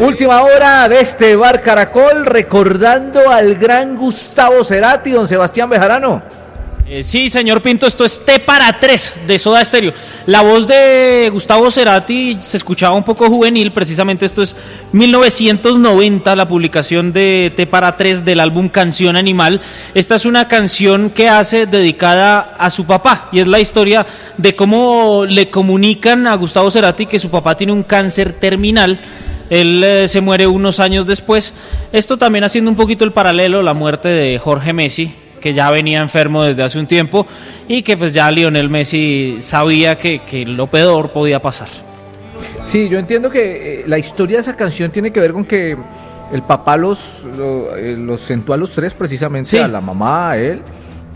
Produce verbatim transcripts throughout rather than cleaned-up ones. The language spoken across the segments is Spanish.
Última hora de este Bar Caracol, recordando al gran Gustavo Cerati, don Sebastián Bejarano. Eh, sí, señor Pinto, esto es T para tres de Soda Stereo. La voz de Gustavo Cerati se escuchaba un poco juvenil, precisamente esto es mil novecientos noventa, la publicación de T para tres del álbum Canción Animal. Esta es una canción que hace dedicada a su papá y es la historia de cómo le comunican a Gustavo Cerati que su papá tiene un cáncer terminal. Él eh, se muere unos años después. Esto también haciendo un poquito el paralelo, la muerte de Jorge Messi, que ya venía enfermo desde hace un tiempo y que pues ya Lionel Messi sabía que, que lo peor podía pasar. Sí, yo entiendo que eh, la historia de esa canción tiene que ver con que el papá los, lo, eh, los sentó a los tres precisamente, sí, a la mamá, a él,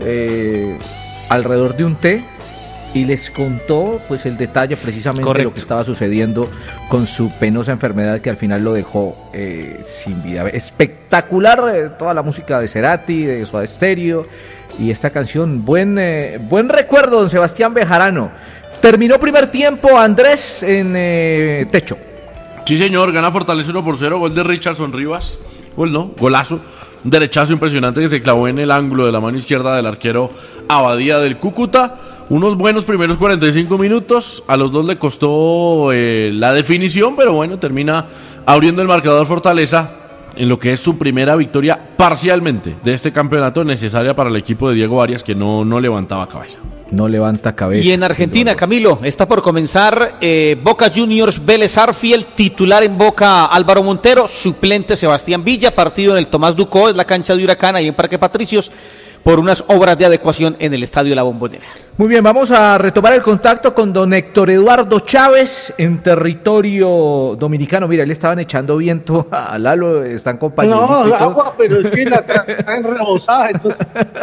eh, alrededor de un té y les contó pues el detalle precisamente Correcto. de lo que estaba sucediendo con su penosa enfermedad que al final lo dejó eh, sin vida. Espectacular eh, toda la música de Cerati, de Soda Stereo y esta canción, buen, eh, buen recuerdo, don Sebastián Bejarano. Terminó primer tiempo, Andrés, en eh, techo. Sí, señor, gana Fortaleza uno por cero, gol de Richardson Rivas, gol no, golazo. Un derechazo impresionante que se clavó en el ángulo de la mano izquierda del arquero Abadía del Cúcuta. Unos buenos primeros cuarenta y cinco minutos. A los dos le costó eh, la definición, pero bueno, termina abriendo el marcador Fortaleza en lo que es su primera victoria parcialmente de este campeonato, necesaria para el equipo de Diego Arias, que no, no levantaba cabeza. No levanta cabeza. Y en Argentina, Camilo, está por comenzar eh, Boca Juniors Vélez Arfield, titular en Boca Álvaro Montero, suplente Sebastián Villa, partido en el Tomás Ducó, es la cancha de Huracán ahí en Parque Patricios, por unas obras de adecuación en el Estadio La Bombonera. Muy bien, vamos a retomar el contacto con don Héctor Eduardo Chávez en territorio dominicano. Mira, le estaban echando viento a Lalo, están compañeros. No, agua, pero es que la traen rebosada, entonces.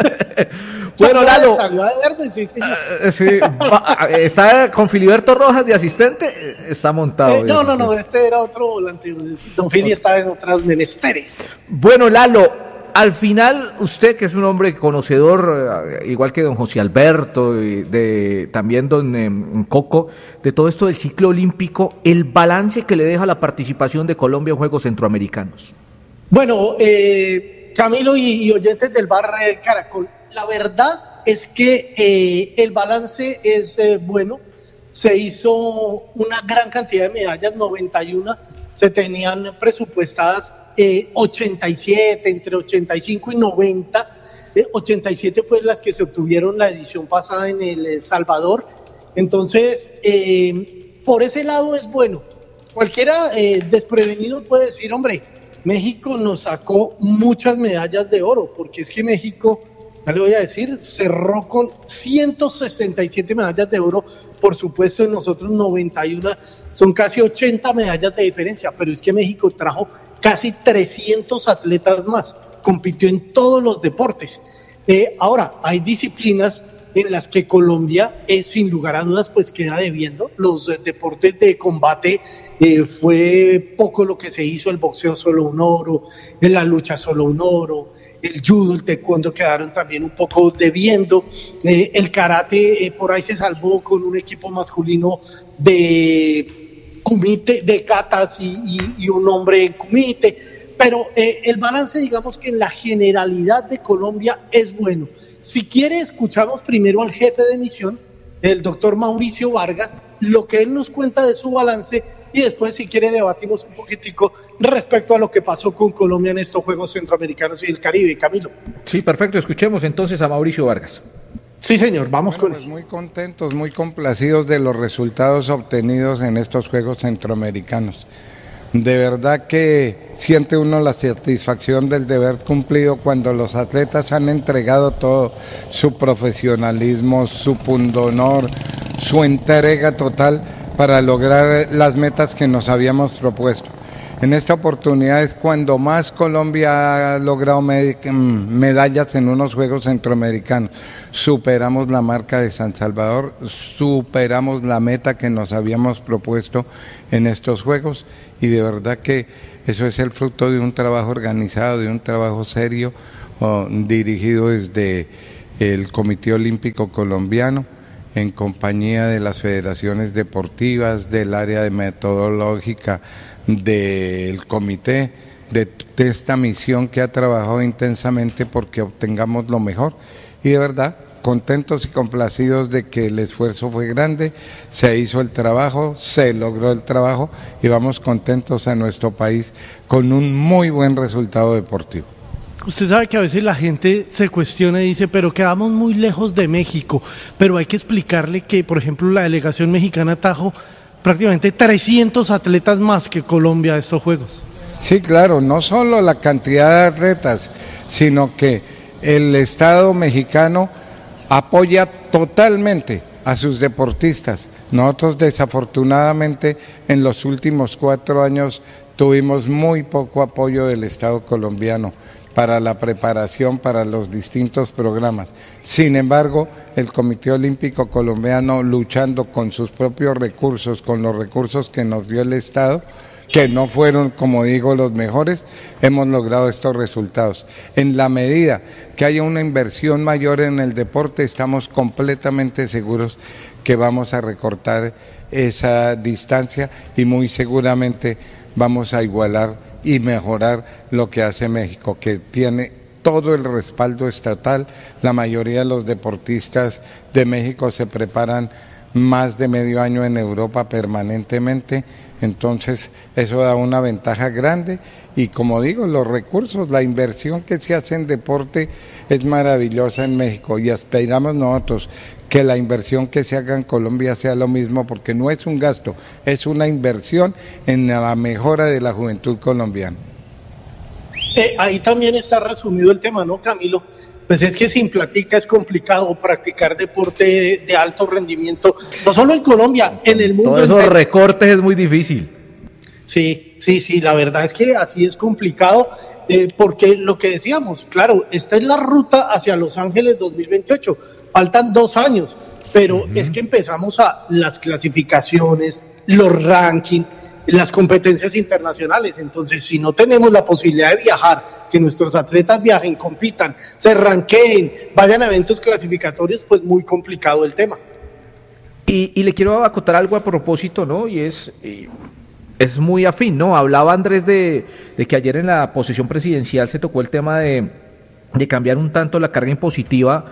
Bueno, Lalo, sí, sí. Uh, sí, va, está con Filiberto Rojas de asistente, está montado. Eh, no, no, no, este era otro volante. Don Fili estaba en otras menesteres. Bueno, Lalo, al final, usted que es un hombre conocedor, igual que don José Alberto, y de, también don eh, Coco, de todo esto del ciclo olímpico, el balance que le deja la participación de Colombia en Juegos Centroamericanos. Bueno, eh, Camilo y, y oyentes del Bar eh, Caracol, la verdad es que eh, el balance es eh, bueno. Se hizo una gran cantidad de medallas, noventa y uno, se tenían presupuestadas eh, ochenta y siete, entre ochenta y cinco y noventa, eh, ochenta y siete fue las que se obtuvieron la edición pasada en El Salvador. Entonces, eh, por ese lado es bueno. Cualquiera eh, desprevenido puede decir, hombre, México nos sacó muchas medallas de oro, porque es que México, ya le voy a decir, cerró con ciento sesenta y siete medallas de oro, por supuesto en nosotros noventa y uno, son casi ochenta medallas de diferencia, pero es que México trajo casi trescientos atletas más, compitió en todos los deportes. Eh, ahora, hay disciplinas en las que Colombia, eh, sin lugar a dudas, pues queda debiendo. Los eh, deportes de combate eh, fue poco lo que se hizo, el boxeo solo un oro, en la lucha solo un oro, el judo, el taekwondo quedaron también un poco debiendo, eh, el karate eh, por ahí se salvó con un equipo masculino de kumite, de katas y, y, y un hombre en kumite, pero eh, el balance, digamos que en la generalidad de Colombia es bueno. Si quiere, escuchamos primero al jefe de misión, el doctor Mauricio Vargas, lo que él nos cuenta de su balance, y después, si quiere, debatimos un poquitico respecto a lo que pasó con Colombia en estos Juegos Centroamericanos y del Caribe. Camilo. Sí, perfecto. Escuchemos entonces a Mauricio Vargas. Sí, señor, vamos bueno, con pues muy contentos, muy complacidos de los resultados obtenidos en estos Juegos Centroamericanos. De verdad que siente uno la satisfacción del deber cumplido cuando los atletas han entregado todo su profesionalismo, su pundonor, su entrega total para lograr las metas que nos habíamos propuesto. En esta oportunidad es cuando más Colombia ha logrado medallas en unos Juegos Centroamericanos. Superamos la marca de San Salvador, superamos la meta que nos habíamos propuesto en estos Juegos, y de verdad que eso es el fruto de un trabajo organizado, de un trabajo serio, oh, dirigido desde el Comité Olímpico Colombiano, en compañía de las federaciones deportivas, del área de metodológica, del comité, de, de esta misión que ha trabajado intensamente porque obtengamos lo mejor. Y de verdad, contentos y complacidos de que el esfuerzo fue grande, se hizo el trabajo, se logró el trabajo y vamos contentos a nuestro país con un muy buen resultado deportivo. Usted sabe que a veces la gente se cuestiona y dice, pero quedamos muy lejos de México, pero hay que explicarle que, por ejemplo, la delegación mexicana trajo prácticamente trescientos atletas más que Colombia a estos Juegos. Sí, claro, no solo la cantidad de atletas, sino que el Estado mexicano apoya totalmente a sus deportistas. Nosotros desafortunadamente en los últimos cuatro años tuvimos muy poco apoyo del Estado colombiano para la preparación para los distintos programas. Sin embargo, el Comité Olímpico Colombiano, luchando con sus propios recursos, con los recursos que nos dio el Estado, que no fueron, como digo, los mejores, hemos logrado estos resultados. En la medida que haya una inversión mayor en el deporte, estamos completamente seguros que vamos a recortar esa distancia y muy seguramente vamos a igualar y mejorar lo que hace México, que tiene todo el respaldo estatal. La mayoría de los deportistas de México se preparan más de medio año en Europa permanentemente, entonces eso da una ventaja grande y como digo, los recursos, la inversión que se hace en deporte es maravillosa en México y aspiramos nosotros que la inversión que se haga en Colombia sea lo mismo porque no es un gasto, es una inversión en la mejora de la juventud colombiana. Eh, ahí también está resumido el tema, ¿no, Camilo? Pues es que sin platica es complicado practicar deporte de alto rendimiento, no solo en Colombia, en el mundo. Todos esos entero. Recortes es muy difícil. Sí, sí, sí, la verdad es que así es complicado, eh, porque lo que decíamos, claro, esta es la ruta hacia Los Ángeles dos mil veintiocho, faltan dos años, pero uh-huh. es que empezamos a las clasificaciones, los rankings, las competencias internacionales. Entonces, si no tenemos la posibilidad de viajar, que nuestros atletas viajen, compitan, se ranqueen, vayan a eventos clasificatorios, pues muy complicado el tema. Y, y le quiero acotar algo a propósito, ¿no? Y es, y es muy afín, ¿no? Hablaba Andrés de, de que ayer en la posesión presidencial se tocó el tema de, de cambiar un tanto la carga impositiva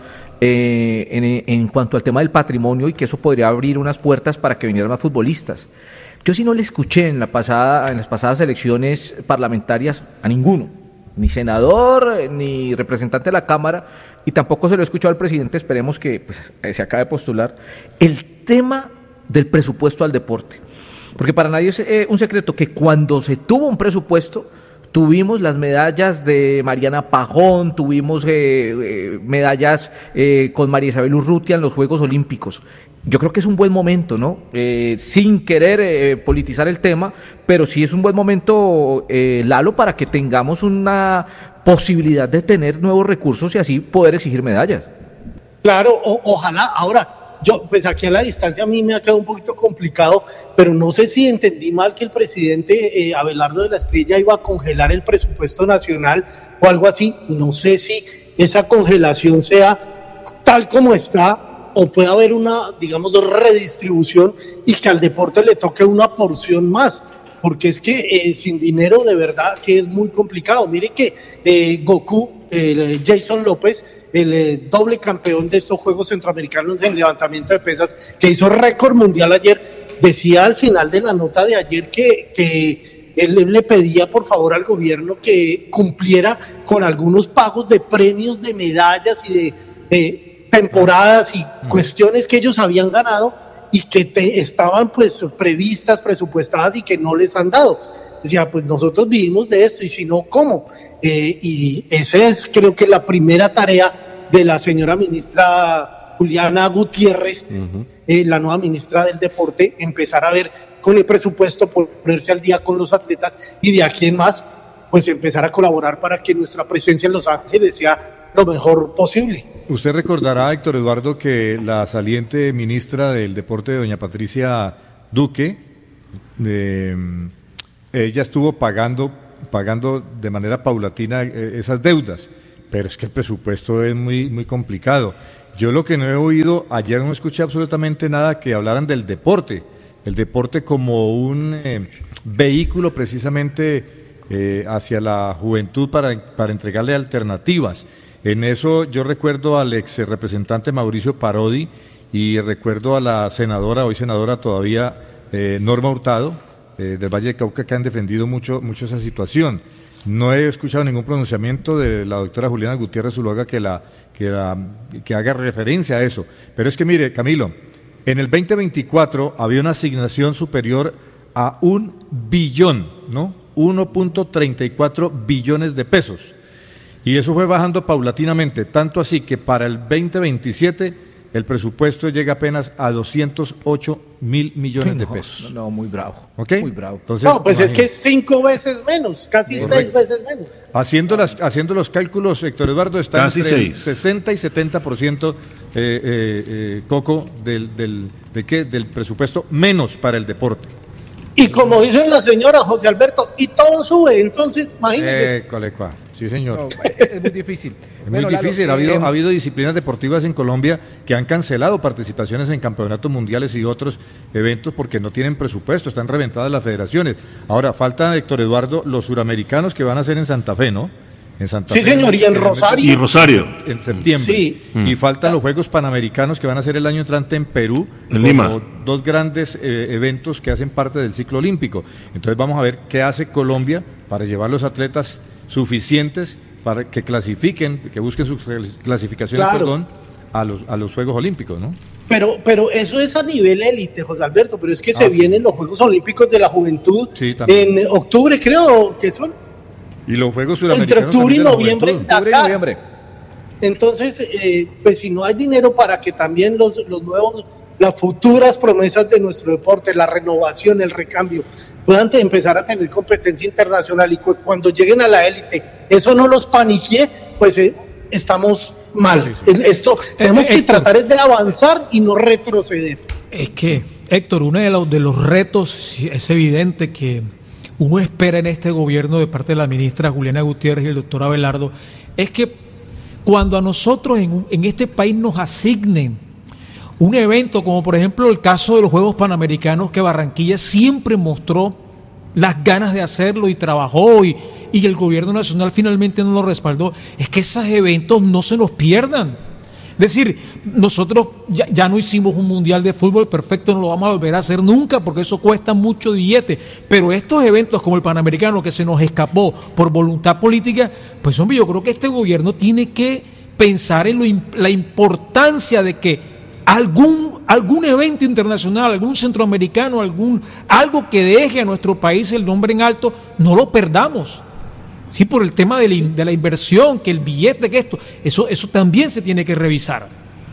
eh, en, en cuanto al tema del patrimonio y que eso podría abrir unas puertas para que vinieran más futbolistas. Yo sí no le escuché en la pasada, en las pasadas elecciones parlamentarias a ninguno, ni senador, ni representante de la Cámara, y tampoco se lo he escuchado al presidente, esperemos que pues, se acabe de postular, el tema del presupuesto al deporte. Porque para nadie es eh, un secreto que cuando se tuvo un presupuesto, tuvimos las medallas de Mariana Pajón, tuvimos eh, eh, medallas eh, con María Isabel Urrutia en los Juegos Olímpicos. Yo creo que es un buen momento, ¿no? Eh, sin querer eh, politizar el tema, pero sí es un buen momento, eh, Lalo, para que tengamos una posibilidad de tener nuevos recursos y así poder exigir medallas. Claro, o, ojalá. Ahora, yo, pues aquí a la distancia a mí me ha quedado un poquito complicado, pero no sé si entendí mal que el presidente eh, Abelardo de la Espriella iba a congelar el presupuesto nacional o algo así. No sé si esa congelación sea tal como está, o puede haber una, digamos, redistribución y que al deporte le toque una porción más, porque es que eh, sin dinero de verdad que es muy complicado. Mire que eh, Goku, eh, Jason López, el eh, doble campeón de estos Juegos Centroamericanos en levantamiento de pesas, que hizo récord mundial ayer, decía al final de la nota de ayer que, que él le pedía por favor al gobierno que cumpliera con algunos pagos de premios, de medallas y de... Eh, temporadas y cuestiones que ellos habían ganado y que te, estaban pues previstas, presupuestadas y que no les han dado. Decía, pues nosotros vivimos de esto y si no, ¿cómo? Eh, y esa es creo que la primera tarea de la señora ministra Juliana Gutiérrez, uh-huh. eh, la nueva ministra del Deporte, empezar a ver con el presupuesto, ponerse al día con los atletas y de aquí en más, pues empezar a colaborar para que nuestra presencia en Los Ángeles sea lo mejor posible. Usted recordará, Héctor Eduardo, que la saliente ministra del Deporte, doña Patricia Duque, eh, ella estuvo pagando, pagando de manera paulatina eh, esas deudas, pero es que el presupuesto es muy, muy complicado. Yo lo que no he oído, ayer no escuché absolutamente nada que hablaran del deporte, el deporte como un eh, vehículo precisamente eh, hacia la juventud para, para entregarle alternativas. En eso yo recuerdo al ex representante Mauricio Parodi y recuerdo a la senadora, hoy senadora todavía, eh, Norma Hurtado, eh, del Valle de Cauca, que han defendido mucho, mucho esa situación. No he escuchado ningún pronunciamiento de la doctora Juliana Gutiérrez Zuluaga que, la, que, la, que haga referencia a eso. Pero es que mire, Camilo, en el veinte veinticuatro había una asignación superior a un billón, ¿no? uno punto treinta y cuatro billones de pesos. Y eso fue bajando paulatinamente, tanto así que para el veinte veintisiete el presupuesto llega apenas a doscientos ocho mil millones no, de pesos. No, no, muy bravo. ¿Okay? Muy bravo. Entonces, no, pues imagínate. es que cinco veces menos, casi Correcto. seis veces menos. Haciendo, las, haciendo los cálculos, Héctor Eduardo, está Casi entre el seis. sesenta y setenta por ciento, eh, eh, eh, Coco, del, del, de qué, del presupuesto menos para el deporte. Y como dice la señora José Alberto, y todo sube, entonces imagínese. Eh, colecua. Sí, señor. No, es muy difícil. Es Bueno, muy Lalo, difícil, ha eh, habido, em, ha habido disciplinas deportivas en Colombia que han cancelado participaciones en campeonatos mundiales y otros eventos porque no tienen presupuesto, están reventadas las federaciones. Ahora, falta, Héctor Eduardo, los suramericanos que van a ser en Santa Fe, ¿no? En Santa Sí, Fe, señor, y en el mes de- Rosario. Y Rosario. En septiembre. Sí. Y faltan los Juegos Panamericanos que van a ser el año entrante en Perú, En como Lima. dos grandes eh, eventos que hacen parte del ciclo olímpico. Entonces vamos a ver qué hace Colombia para llevar los atletas suficientes para que clasifiquen, que busquen sus clasificaciones, Claro. perdón, a los, a los Juegos Olímpicos, ¿no? Pero, pero eso es a nivel élite, José Alberto, pero es que se Ah, sí. vienen los Juegos Olímpicos de la Juventud Sí, también. en octubre, creo que son. Y los Juegos Entre Suramericanos octubre y también de la noviembre en juventud. octubre y Dakar. noviembre. Entonces, eh, pues si no hay dinero para que también los, los nuevos, las futuras promesas de nuestro deporte, la renovación, el recambio, puedan te- empezar a tener competencia internacional y cu- cuando lleguen a la élite, eso no los paniquee, pues eh, estamos mal. En Esto tenemos que Héctor. tratar es de avanzar y no retroceder. Es que, Héctor, uno de los, de los retos es evidente que uno espera en este gobierno de parte de la ministra Juliana Gutiérrez y el doctor Abelardo, es que cuando a nosotros en, un- en este país nos asignen un evento, como por ejemplo el caso de los Juegos Panamericanos, que Barranquilla siempre mostró las ganas de hacerlo y trabajó y, y el gobierno nacional finalmente no lo respaldó, es que esos eventos no se los pierdan. Es decir, nosotros ya, ya no hicimos un mundial de fútbol perfecto, no lo vamos a volver a hacer nunca porque eso cuesta mucho billete, pero estos eventos como el Panamericano que se nos escapó por voluntad política, pues hombre, yo creo que este gobierno tiene que pensar en lo, im- la importancia de que algún, algún evento internacional, algún centroamericano, algún, algo que deje a nuestro país el nombre en alto, no lo perdamos. Sí, por el tema de la, in- de la inversión, que el billete, que esto, eso, eso también se tiene que revisar.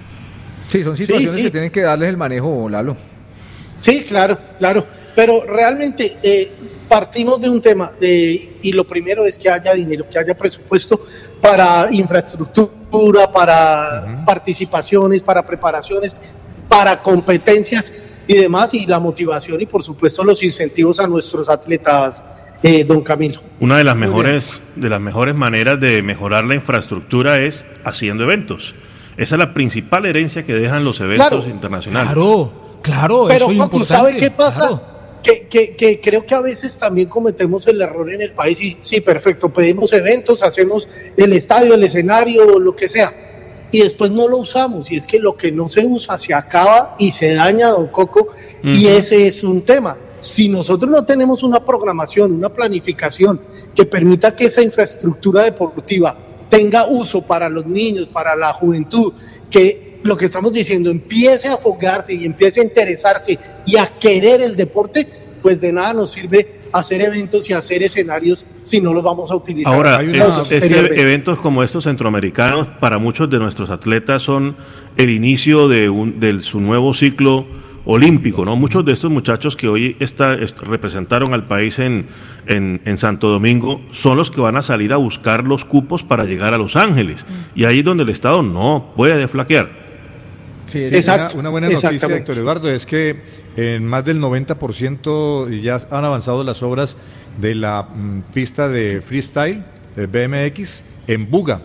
Sí, son situaciones sí. que tienen que darles el manejo, Lalo. Sí, claro, claro. Pero realmente eh, partimos de un tema de, y lo primero es que haya dinero, que haya presupuesto para infraestructura, para participaciones, para preparaciones, para competencias y demás, y la motivación y por supuesto los incentivos a nuestros atletas, eh, don Camilo. Una de las mejores de las mejores maneras de mejorar la infraestructura es haciendo eventos. Esa es la principal herencia que dejan los eventos Claro. internacionales. Claro, claro, Pero eso es Coqui, importante. ¿sabe qué pasa? Claro. Que, que, que creo que a veces también cometemos el error en el país y sí, perfecto, pedimos eventos, hacemos el estadio, el escenario, lo que sea, y después no lo usamos, y es que lo que no se usa se acaba y se daña, don Coco, y Ujú. ese es un tema. Si nosotros no tenemos una programación, una planificación que permita que esa infraestructura deportiva tenga uso para los niños, para la juventud, que lo que estamos diciendo empiece a afogarse y empiece a interesarse y a querer el deporte, pues de nada nos sirve hacer eventos y hacer escenarios si no los vamos a utilizar. Ahora, Hay una- es- este, posteriormente. eventos como estos centroamericanos para muchos de nuestros atletas son el inicio de, un, de su nuevo ciclo olímpico, ¿no? Muchos de estos muchachos que hoy está, est- representaron al país en, en, en Santo Domingo son los que van a salir a buscar los cupos para llegar a Los Ángeles. Y ahí es donde el Estado no puede flaquear. Sí, es- Exacto. Una, una buena noticia, Exactamente. Héctor Eduardo, es que en más del noventa por ciento ya han avanzado las obras de la mm, pista de freestyle, de B M X, en Buga.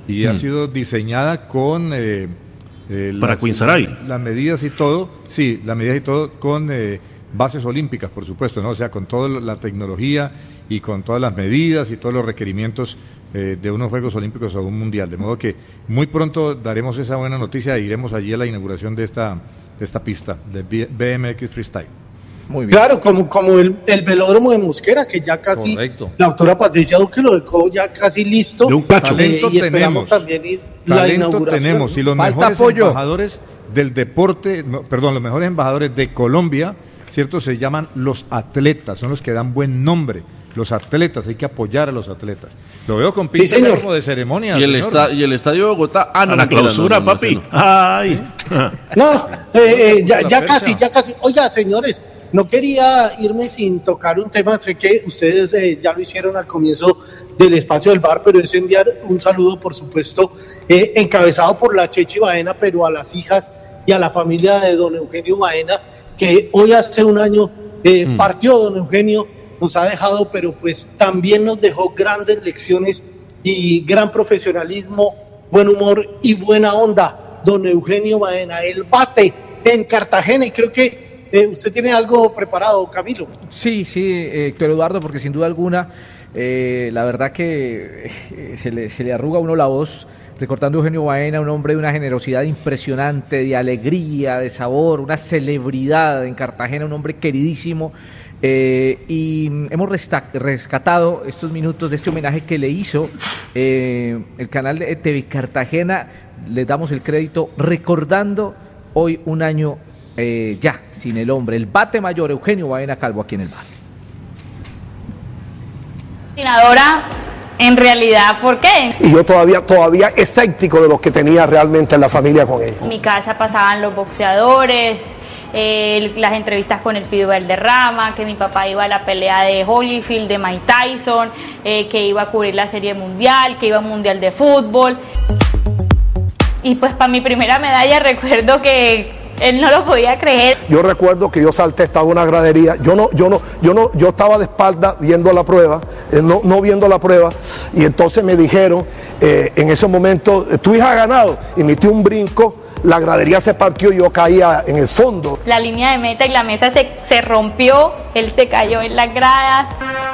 y Mm. ha sido diseñada con eh, eh, Para las, Quinsaray. las medidas y todo, sí, las medidas y todo con eh, bases olímpicas, por supuesto, ¿no? O sea, con toda la tecnología y con todas las medidas y todos los requerimientos eh, de unos Juegos Olímpicos o un Mundial. De modo que muy pronto daremos esa buena noticia e iremos allí a la inauguración de esta, de esta pista de B M X Freestyle. Muy bien. Claro, como, como el, el velódromo de Mosquera, que ya casi Correcto. la doctora Patricia Duque lo dejó ya casi listo. De un cacho. Eh, Talento y esperamos tenemos. también ir la Talento inauguración. tenemos y los Falta mejores apoyo. embajadores del deporte, no, perdón, los mejores embajadores de Colombia, ¿cierto? Se llaman los atletas, son los que dan buen nombre. Los atletas, hay que apoyar a los atletas. Lo veo con Sí, pinta señor. como de ceremonia. Y el, señor. esta- y el estadio de Bogotá. Ah, A no, la mentira, clausura, no, no, papi. no, ese Ay. No, eh, eh, ya, La ya fecha. casi, ya casi. Oiga, señores, no quería irme sin tocar un tema. Sé que ustedes eh, ya lo hicieron al comienzo del espacio del bar, pero es enviar un saludo, por supuesto, eh, encabezado por la Chechi Baena, pero a las hijas y a la familia de don Eugenio Baena, que hoy hace un año eh, Mm. partió don Eugenio, nos ha dejado, pero pues también nos dejó grandes lecciones y gran profesionalismo, buen humor y buena onda. Don Eugenio Baena, el bate en Cartagena, y creo que eh, usted tiene algo preparado, Camilo. Sí, sí, eh, Héctor Eduardo, porque sin duda alguna, eh, la verdad que eh, se, le, se le arruga a uno la voz recordando a Eugenio Baena, un hombre de una generosidad impresionante, de alegría, de sabor, una celebridad en Cartagena, un hombre queridísimo. Eh, y hemos resta- rescatado estos minutos de este homenaje que le hizo eh, el canal de T V Cartagena. Les damos el crédito recordando hoy un año eh, ya sin el hombre, el bate mayor Eugenio Baena Calvo aquí en el bate. Coordinadora, en realidad, ¿por qué? Y yo todavía, todavía escéptico de lo que tenía realmente en la familia con ella. En mi casa pasaban los boxeadores, eh, las entrevistas con el Pido Valderrama, que mi papá iba a la pelea de Holyfield, de Mike Tyson, eh, que iba a cubrir la Serie Mundial, que iba a Mundial de Fútbol. Y pues para mi primera medalla recuerdo que él no lo podía creer. Yo recuerdo que yo salté, estaba en una gradería, yo no, yo no, yo no, yo estaba de espalda viendo la prueba, eh, no, no viendo la prueba, y entonces me dijeron, eh, en ese momento, tu hija ha ganado, y metí un brinco, la gradería se partió y yo caía en el fondo. La línea de meta y la mesa se, se rompió, él se cayó en las gradas.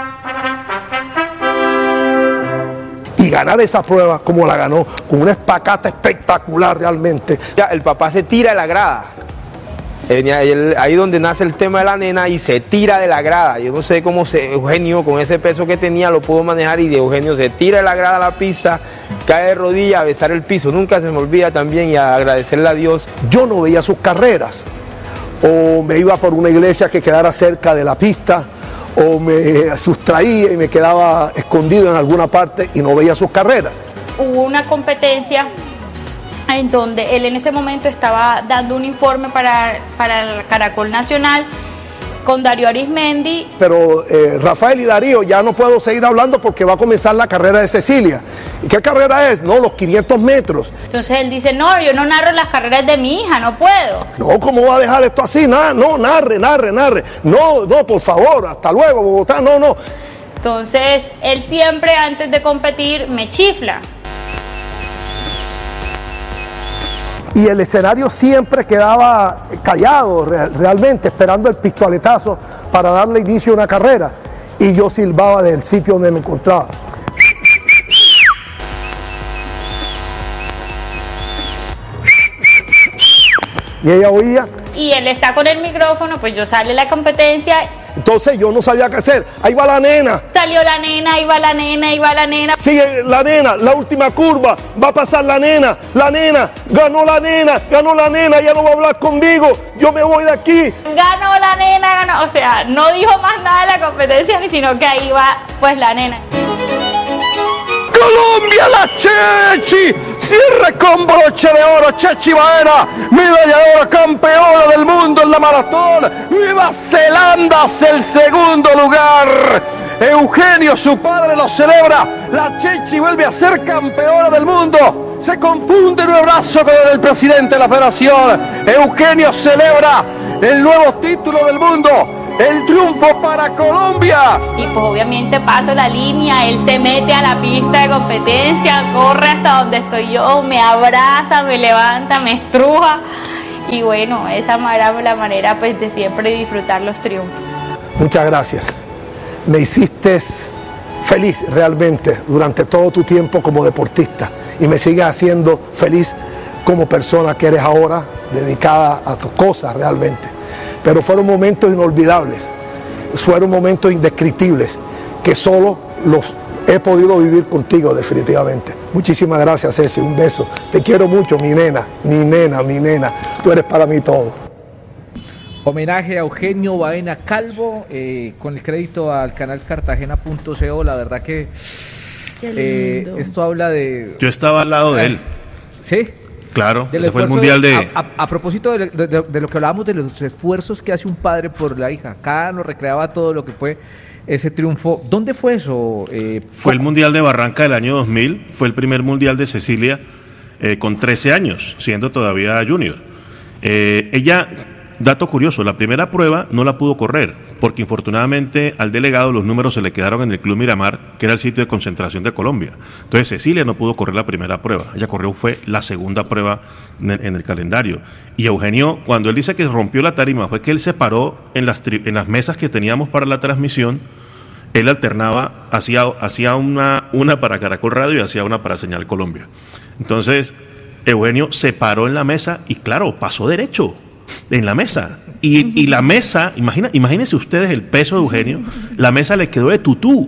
Y ganar esa prueba como la ganó, con una espacata espectacular realmente. Ya, el papá se tira de la grada. Él- él- ahí donde nace el tema de la nena y se tira de la grada. Yo no sé cómo se, Eugenio con ese peso que tenía lo pudo manejar y de Eugenio se tira de la grada a la pista, cae de rodillas a besar el piso. Nunca se me olvida también y a agradecerle a Dios. Yo no veía sus carreras, o me iba por una iglesia que quedara cerca de la pista, o me sustraía y me quedaba escondido en alguna parte y no veía sus carreras. Hubo una competencia en donde él en ese momento estaba dando un informe para, para el Caracol Nacional con Darío Arismendi. Pero eh, Rafael y Darío, ya no puedo seguir hablando porque va a comenzar la carrera de Cecilia. ¿Y qué carrera es? No, los quinientos metros. Entonces él dice, no, yo no narro las carreras de mi hija, no puedo. No, ¿cómo va a dejar esto así? Nah, no, narre, narre, narre. No, no, por favor, hasta luego, Bogotá, no, no. Entonces él siempre antes de competir me chifla. Y el escenario siempre quedaba callado real- realmente, esperando el pistoletazo para darle inicio a una carrera. Y yo silbaba del sitio donde me encontraba. Y ella oía. Y él está con el micrófono, pues yo sale la competencia. Entonces yo no sabía qué hacer. Ahí va la nena. Salió la nena, iba la nena, iba la nena. Sigue la nena, la última curva, va a pasar la nena, la nena, ganó la nena, ganó la nena, ya no va a hablar conmigo, yo me voy de aquí. Ganó la nena, ganó. O sea, no dijo más nada de la competencia, ni sino que ahí va pues la nena. Colombia, la Chechi, cierre con broche de oro, Chechi Baena, medalla de oro, campeona del mundo en la maratón. Nueva Zelanda hace el segundo lugar. Eugenio, su padre, lo celebra. La Chechi vuelve a ser campeona del mundo. Se confunde en un abrazo con el presidente de la federación. Eugenio celebra el nuevo título del mundo. el triunfo para Colombia. Y pues obviamente paso la línea, él se mete a la pista de competencia, corre hasta donde estoy yo, me abraza, me levanta, me estruja. Y bueno, esa era la manera pues de siempre disfrutar los triunfos. Muchas gracias. Me hiciste feliz realmente durante todo tu tiempo como deportista y me sigues haciendo feliz como persona que eres ahora, dedicada a tus cosas realmente. Pero fueron momentos inolvidables, fueron momentos indescriptibles que solo los he podido vivir contigo definitivamente. Muchísimas gracias, Ceci, un beso. Te quiero mucho, mi nena, mi nena, mi nena. Tú eres para mí todo. Homenaje a Eugenio Baena Calvo, eh, con el crédito al canal cartagena punto co. La verdad que eh, esto habla de... Yo estaba al lado de él. ¿Sí? Claro, ese fue el mundial de... A, a, a propósito de, de, de lo que hablábamos de los esfuerzos que hace un padre por la hija, acá nos recreaba todo lo que fue ese triunfo. ¿Dónde fue eso? Eh, fue el mundial de Barranca del año dos mil, fue el primer mundial de Cecilia eh, con trece años, siendo todavía junior. Eh, ella... Dato curioso, la primera prueba no la pudo correr, porque infortunadamente al delegado los números se le quedaron en el Club Miramar, que era el sitio de concentración de Colombia. Entonces Cecilia no pudo correr la primera prueba, ella corrió fue la segunda prueba en el, en el calendario. Y Eugenio, cuando él dice que rompió la tarima, fue que él se paró en las, tri- en las mesas que teníamos para la transmisión, él alternaba, hacía, hacía una, una para Caracol Radio y hacía una para Señal Colombia. Entonces Eugenio se paró en la mesa y claro, pasó derecho en la mesa, y, y la mesa, imagina, imagínense ustedes el peso de Eugenio, la mesa le quedó de tutú,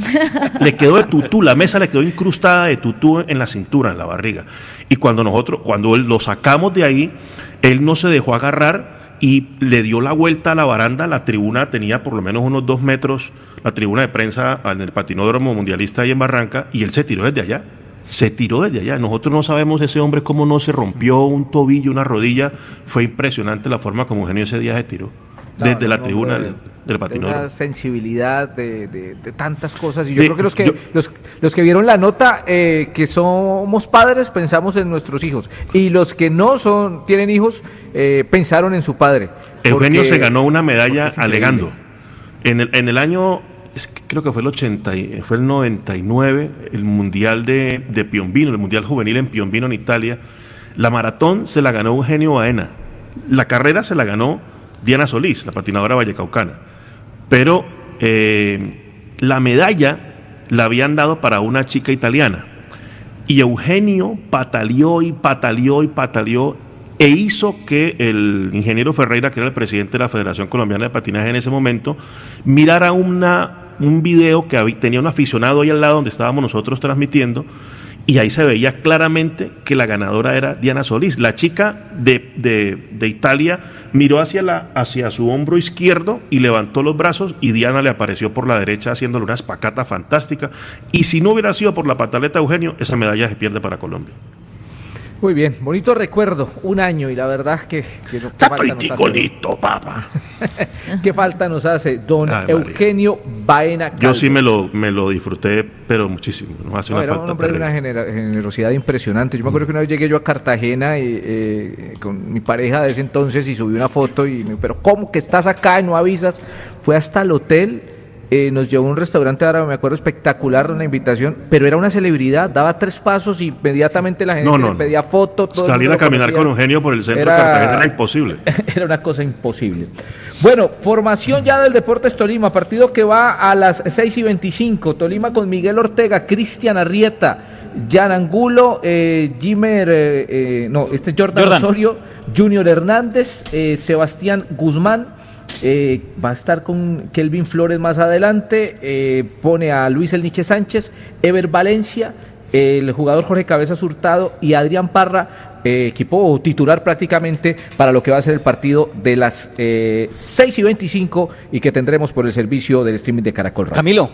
le quedó de tutú, la mesa le quedó incrustada de tutú en la cintura, en la barriga, y cuando nosotros, cuando él, lo sacamos de ahí, él no se dejó agarrar y le dio la vuelta a la baranda. La tribuna tenía por lo menos unos dos metros, la tribuna de prensa en el patinódromo mundialista ahí en Barranca, y él se tiró desde allá. Se tiró desde allá. Nosotros no sabemos ese hombre cómo no se rompió un tobillo, una rodilla. Fue impresionante la forma como Eugenio ese día se tiró. Claro, desde la tribuna de, del, del patinódromo. Una sensibilidad de, de, de tantas cosas. Y yo de, creo que los que yo, los, los que vieron la nota, eh, que somos padres, pensamos en nuestros hijos. Y los que no son tienen hijos, eh, pensaron en su padre. Eugenio porque, se ganó una medalla alegando. En el, en el año... Es que creo que fue el ochenta, fue el noventa y nueve, el mundial de, de Piombino, el mundial juvenil en Piombino en Italia. La maratón se la ganó Eugenio Baena, la carrera se la ganó Diana Solís, la patinadora vallecaucana, pero eh, la medalla la habían dado para una chica italiana, y Eugenio pataleó y pataleó y pataleó e hizo que el ingeniero Ferreira, que era el presidente de la Federación Colombiana de Patinaje en ese momento, mirara una, un video que había, tenía un aficionado ahí al lado donde estábamos nosotros transmitiendo, y ahí se veía claramente que la ganadora era Diana Solís. La chica de, de, de Italia miró hacia, la, hacia su hombro izquierdo y levantó los brazos, y Diana le apareció por la derecha haciéndole una espacata fantástica, y si no hubiera sido por la pataleta de Eugenio, esa medalla se pierde para Colombia. Muy bien, bonito recuerdo, un año, y la verdad que... que no, Está listo, papá. ¿Qué falta nos hace don Ay, Eugenio Baena Calvo? Yo sí me lo, me lo disfruté, pero muchísimo. Nos hace no, una era falta un hombre de una gener- generosidad impresionante. Yo me acuerdo que una vez llegué yo a Cartagena y, eh, con mi pareja de ese entonces y subí una foto y me pero ¿cómo que estás acá y no avisas? Fue hasta el hotel. Eh, nos llevó a un restaurante árabe, me acuerdo, espectacular, una invitación, pero era una celebridad, daba tres pasos y inmediatamente la gente no, no, le pedía foto. Todo salir a caminar con Eugenio por el centro era, de Cartagena era imposible. Era una cosa imposible. Bueno, formación ya del Deportes Tolima, partido que va a las seis y veinticinco, Tolima con Miguel Ortega, Cristian Arrieta, Jan Angulo, eh, Jimer, eh, eh, no, este Jordan, Jordan Osorio, Junior Hernández, eh, Sebastián Guzmán. Eh, va a estar con Kelvin Flores más adelante, eh, pone a Luis El Niche Sánchez, Ever Valencia, eh, el jugador Jorge Cabezas Hurtado y Adrián Parra, eh, equipo titular prácticamente para lo que va a ser el partido de las eh, seis y veinticinco y que tendremos por el servicio del streaming de Caracol Radio. Camilo,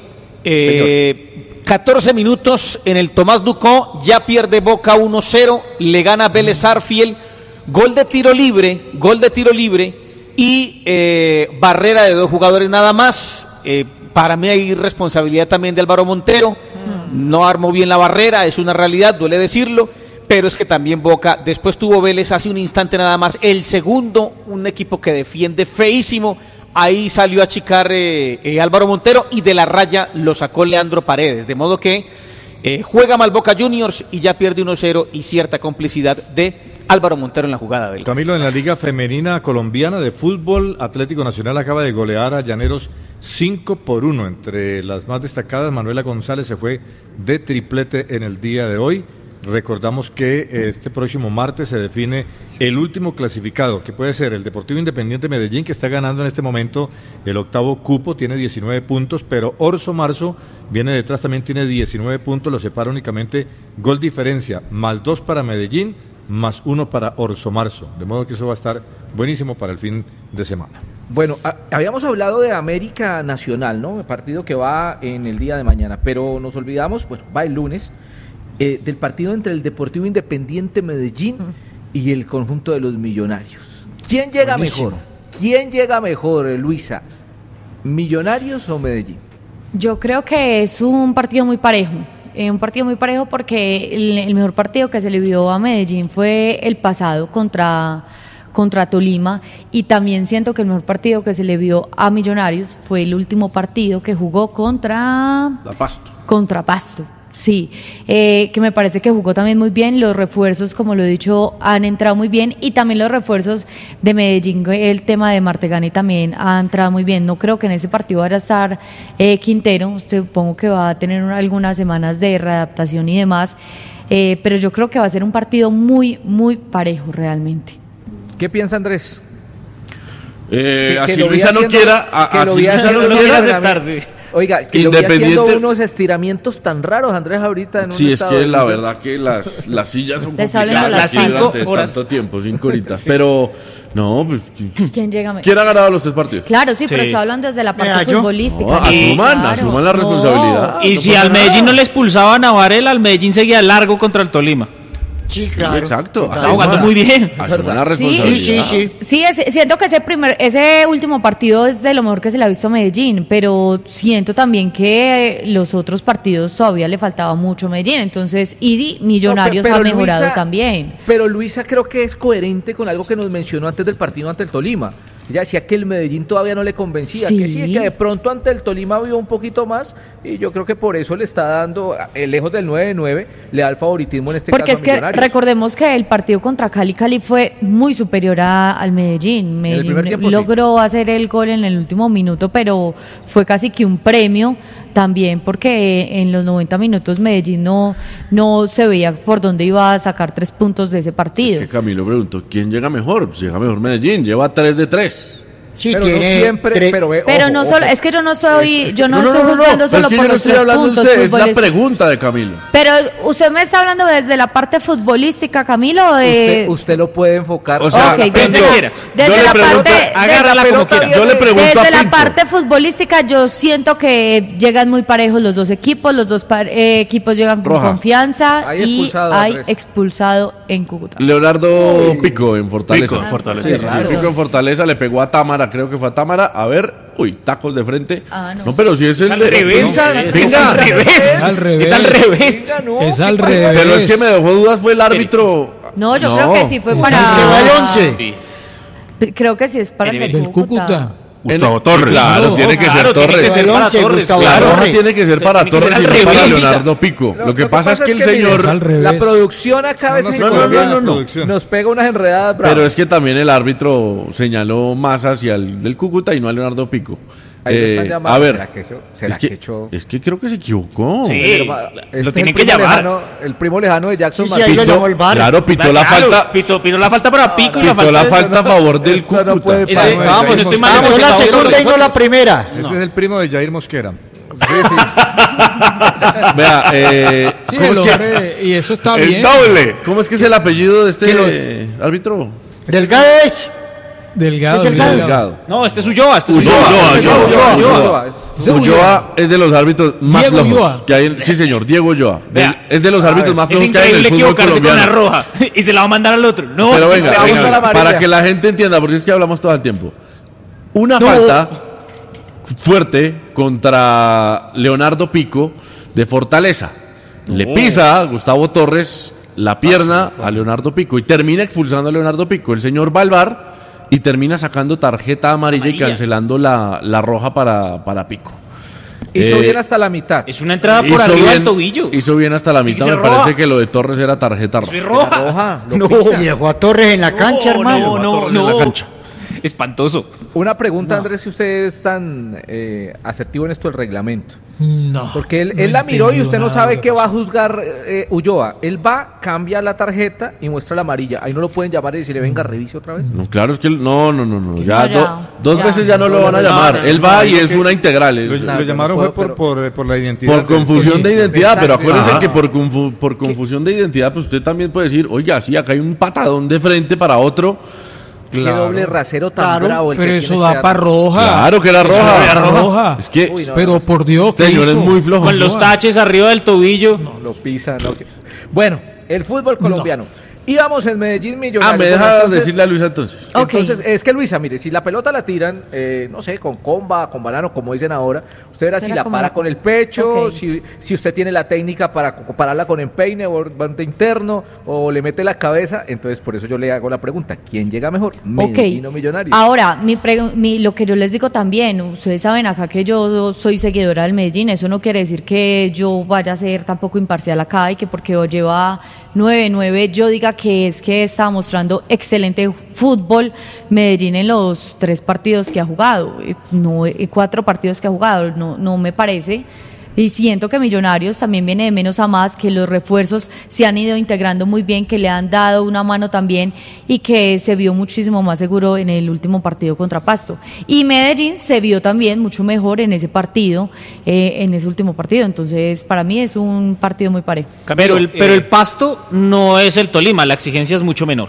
eh, catorce minutos en el Tomás Ducó, ya pierde Boca uno cero, le gana Vélez Arfiel, gol de tiro libre, gol de tiro libre y eh, barrera de dos jugadores nada más. Eh, para mí hay responsabilidad también de Álvaro Montero, no armó bien la barrera, es una realidad, duele decirlo, pero es que también Boca, después tuvo Vélez hace un instante nada más, el segundo, un equipo que defiende feísimo, Ahí salió a achicar eh, eh, Álvaro Montero y de la raya lo sacó Leandro Paredes. De modo que eh, juega mal Boca Juniors y ya pierde uno cero y cierta complicidad de Álvaro Montero en la jugada del Camilo, en la Liga Femenina Colombiana de Fútbol, Atlético Nacional acaba de golear a Llaneros cinco por uno. Entre las más destacadas, Manuela González se fue de triplete en el día de hoy. Recordamos que este próximo martes se define el último clasificado, que puede ser el Deportivo Independiente Medellín, que está ganando en este momento el octavo cupo, tiene diecinueve puntos, pero Orso Marzo viene detrás, también tiene diecinueve puntos, lo separa únicamente gol diferencia, más dos para Medellín, más uno para Orso Marzo, de modo que eso va a estar buenísimo para el fin de semana. Bueno, a, habíamos hablado de América Nacional, ¿no? El partido que va en el día de mañana, pero nos olvidamos, bueno, va el lunes, eh, del partido entre el Deportivo Independiente Medellín y el conjunto de los Millonarios. ¿Quién llega Buenísimo. mejor? ¿Quién llega mejor, Luisa? ¿Millonarios o Medellín? Yo creo que es un partido muy parejo. Eh, un partido muy parejo porque el, el mejor partido que se le vio a Medellín fue el pasado contra, contra Tolima, y también siento que el mejor partido que se le vio a Millonarios fue el último partido que jugó contra... La Pasto. Contra Pasto. Sí, eh, que me parece que jugó también muy bien. Los refuerzos, como lo he dicho, han entrado muy bien, y también los refuerzos de Medellín, el tema de Martegani también ha entrado muy bien. No creo que en ese partido vaya a estar eh, Quintero, supongo que va a tener algunas semanas de readaptación y demás, eh, pero yo creo que va a ser un partido muy, muy parejo realmente. ¿Qué piensa Andrés? Eh, que, así que Luisa no quiera, a, que así lo vi Luisa haciendo, no no quiera aceptarse. Oiga, que lo vi haciendo unos estiramientos tan raros, Andrés, ahorita en un Sí, es estado que la de... verdad que las, las sillas son Les hablan complicadas a las aquí cinco durante horas. tanto tiempo, cinco horitas. Pero, no, pues... ¿Quién llega mejor? ¿Quién ha ganado los tres partidos? Claro, sí, pero Sí. está hablando desde la parte Mira, yo- futbolística. No, asuman, Claro. asuman la responsabilidad. Y no si pasa al nada. Medellín no le expulsaban a Varela, al Medellín seguía largo contra el Tolima. Sí, Sí, exacto. Está jugando muy bien. Asuman la Sí, responsabilidad. sí, sí. Sí, es- siento que ese primer, ese último partido es de lo mejor que se le ha visto a Medellín, pero siento también que los otros partidos todavía le faltaba mucho a Medellín, entonces, y Millonarios No, pe- ha pero mejorado Luisa- también. Pero Luisa creo que es coherente con algo que nos mencionó antes del partido ante el Tolima. Ella decía que el Medellín todavía no le convencía, Sí. que sí, que de pronto ante el Tolima vio un poquito más, y yo creo que por eso le está dando, eh, lejos del nueve de nueve, le da el favoritismo en este Porque caso es a que Millonarios. recordemos que el partido contra Cali, Cali fue muy superior a- al Medellín. el primer Medellín tiempo, sí. logró hacer el gol en el último minuto, pero fue casi que un premio también, porque en los noventa minutos Medellín no, no se veía por dónde iba a sacar tres puntos de ese partido. Es que Camilo preguntó, ¿quién llega mejor? Pues llega mejor Medellín, lleva tres de tres. Sí, pero no tiene siempre, tre- pero, ve, Pero ojo, no ojo. solo, es que yo no soy, yo no, no, estoy no, no, juzgando no, solo es que por yo no los estoy tres hablando de puntos usted, es la futbolísticos. pregunta de Camilo. Pero usted me está hablando desde la parte futbolística, Camilo, o de... Usted, usted lo puede enfocar. O sea, Ok, desde Camilo, la, yo desde le la pregunto- parte, agárrala desde- como quiera. Yo le pregunto desde a la Pinto. parte futbolística yo siento que llegan muy parejos los dos equipos, los dos par- eh, equipos llegan con Roja. confianza Hay y expulsado, hay Andrés. expulsado en Cúcuta. Leonardo Pico en Fortaleza. Pico en Fortaleza. Sí, sí, sí, Pico en Fortaleza le pegó a Támara, creo que fue a Támara. A ver, uy, tacos de frente. Ah, no. no. pero si es el Al de. revés. No, Es venga. al revés. Es al revés. Es al revés. Venga, no, Es ¿qué al pasa? revés. Pero es que me dejó dudas, fue el árbitro. No, yo creo que sí fue Se para... va el once. Creo que sí es para el de Del Cúcuta. Cúcuta. Gustavo En- Torres. Claro, No, tiene que claro, ser tiene que Torres. ser para once, Torres. Gustavo Claro, Torres. tiene que ser para Tiene que Torres ser y al no para revés. Leonardo Pico. Lo- Lo que lo pasa es que el mire, señor. Es al revés. La producción acá a veces no, en no, Colombia no, no, no. nos pega unas enredadas bravas. Pero es que también el árbitro señaló más hacia el del Cúcuta y no a Leonardo Pico. Ahí lo están Eh, llamando. a ver, ¿Será que eso- será es, que, que echó- es que creo que se equivocó. Sí. Pero, lo este es tienen el que primo llamar. lejano- el primo lejano de Jackson Sí, sí, ahí Martínez. lo llamó el V A R. Claro, pitó la Claro, falta. Pitó, pitó la falta para Pico y la Pitó la falta. falta a favor del Esto no Cúcuta. puede Es de- pasar. Vamos, no estoy mal. Vamos, Ese la Gustavo segunda Torres. y no la primera. Ese es el primo de Jair Mosquera. Vea, eh, Sí, ¿cómo el es que- hombre, y eso está el bien. doble. ¿Cómo es que es el apellido de este ¿Qué lo- eh, árbitro? Delgado es. Delgado, Sí, Delgado. Delgado. No, este es Ulloa, este es Ulloa, Ulloa. Ulloa, Ulloa, Ulloa. Ese es Ulloa es de los árbitros más Diego flojos Ulloa. que hay en- sí, señor, Diego Ulloa. Vea, Del- es de los árbitros más Es flojos que hay en el increíble fútbol equivocarse con la colombiano. roja y se la va a mandar al otro. No, Pero sí, venga, vamos venga, a la amarilla. para que la gente entienda, porque es que hablamos todo el tiempo. Una falta fuerte contra Leonardo Pico de Fortaleza. Le pisa a Gustavo Torres la pierna a Leonardo Pico y termina expulsando a Leonardo Pico. El señor Balvar y termina sacando tarjeta amarilla, Amarilla. y cancelando la, la roja para, para Pico. Hizo Eh, bien hasta la mitad. Es una entrada por hizo arriba bien- del tobillo. Hizo bien hasta la Y mitad, se me roja. parece que lo de Torres era tarjeta roja. Soy roja. roja, lo no, pisa. Y dejó a Torres en la cancha, no, hermano. no, Torres en la no. cancha. Espantoso. Una pregunta, Andrés, si usted es tan eh, asertivo en esto del reglamento. No. Porque él, no él la he miró y entendido usted no nada sabe de lo qué que va a pasó. juzgar eh, Ulloa. Él va, cambia la tarjeta y muestra la amarilla. Ahí no lo pueden llamar y decirle, venga, revise otra vez. No, claro, es que él- no, no, no, no. Ya, No, ya, do- dos ya. veces ya no lo No, van a no, llamar. no, no, Él no, va no, y yo es que- una integral. Lo, es- lo Nada, llamaron no fue puedo, por, pero- por, por la identidad. por del- confusión de identidad, Exacto. pero acuérdense Ajá. que por, confu- por confusión de identidad, pues usted también puede decir, oiga, sí, acá hay un patadón de frente para otro. Qué doble rasero tan Claro, bravo el Pero que eso tiene da este para roja. Claro que era Eso roja. era roja. Es que Uy, no, Pero por Dios, este ¿qué señor es hizo? muy flojo. Con los taches arriba del tobillo. Lo pisa, no. que- Bueno, el fútbol colombiano. Íbamos en Medellín Millonarios. Ah, me Bueno, deja entonces- decirle a Luisa entonces. Ok. Entonces, es que Luisa, mire, si la pelota la tiran, eh, no sé, con comba, con banano, como dicen ahora, usted verá si Será la como para la- con el pecho, Ok. si, si usted tiene la técnica para co- pararla con empeine o bande interno, o le mete la cabeza, entonces por eso yo le hago la pregunta, ¿quién llega mejor? Medellín o Millonarios. Ahora, mi pregu- mi- lo que yo les digo también, ustedes saben acá que yo soy seguidora del Medellín, eso no quiere decir que yo vaya a ser tampoco imparcial acá y que porque lleva nueve nueve yo diga que es que está mostrando excelente fútbol Medellín en los tres partidos que ha jugado, eh, no eh, cuatro partidos que ha jugado, no, no me parece. Y siento que Millonarios también viene de menos a más, que los refuerzos se han ido integrando muy bien, que le han dado una mano también y que se vio muchísimo más seguro en el último partido contra Pasto. Y Medellín se vio también mucho mejor en ese partido, eh, en ese último partido. Entonces, para mí es un partido muy parejo. Pero el, eh, pero el Pasto no es el Tolima, la exigencia es mucho menor.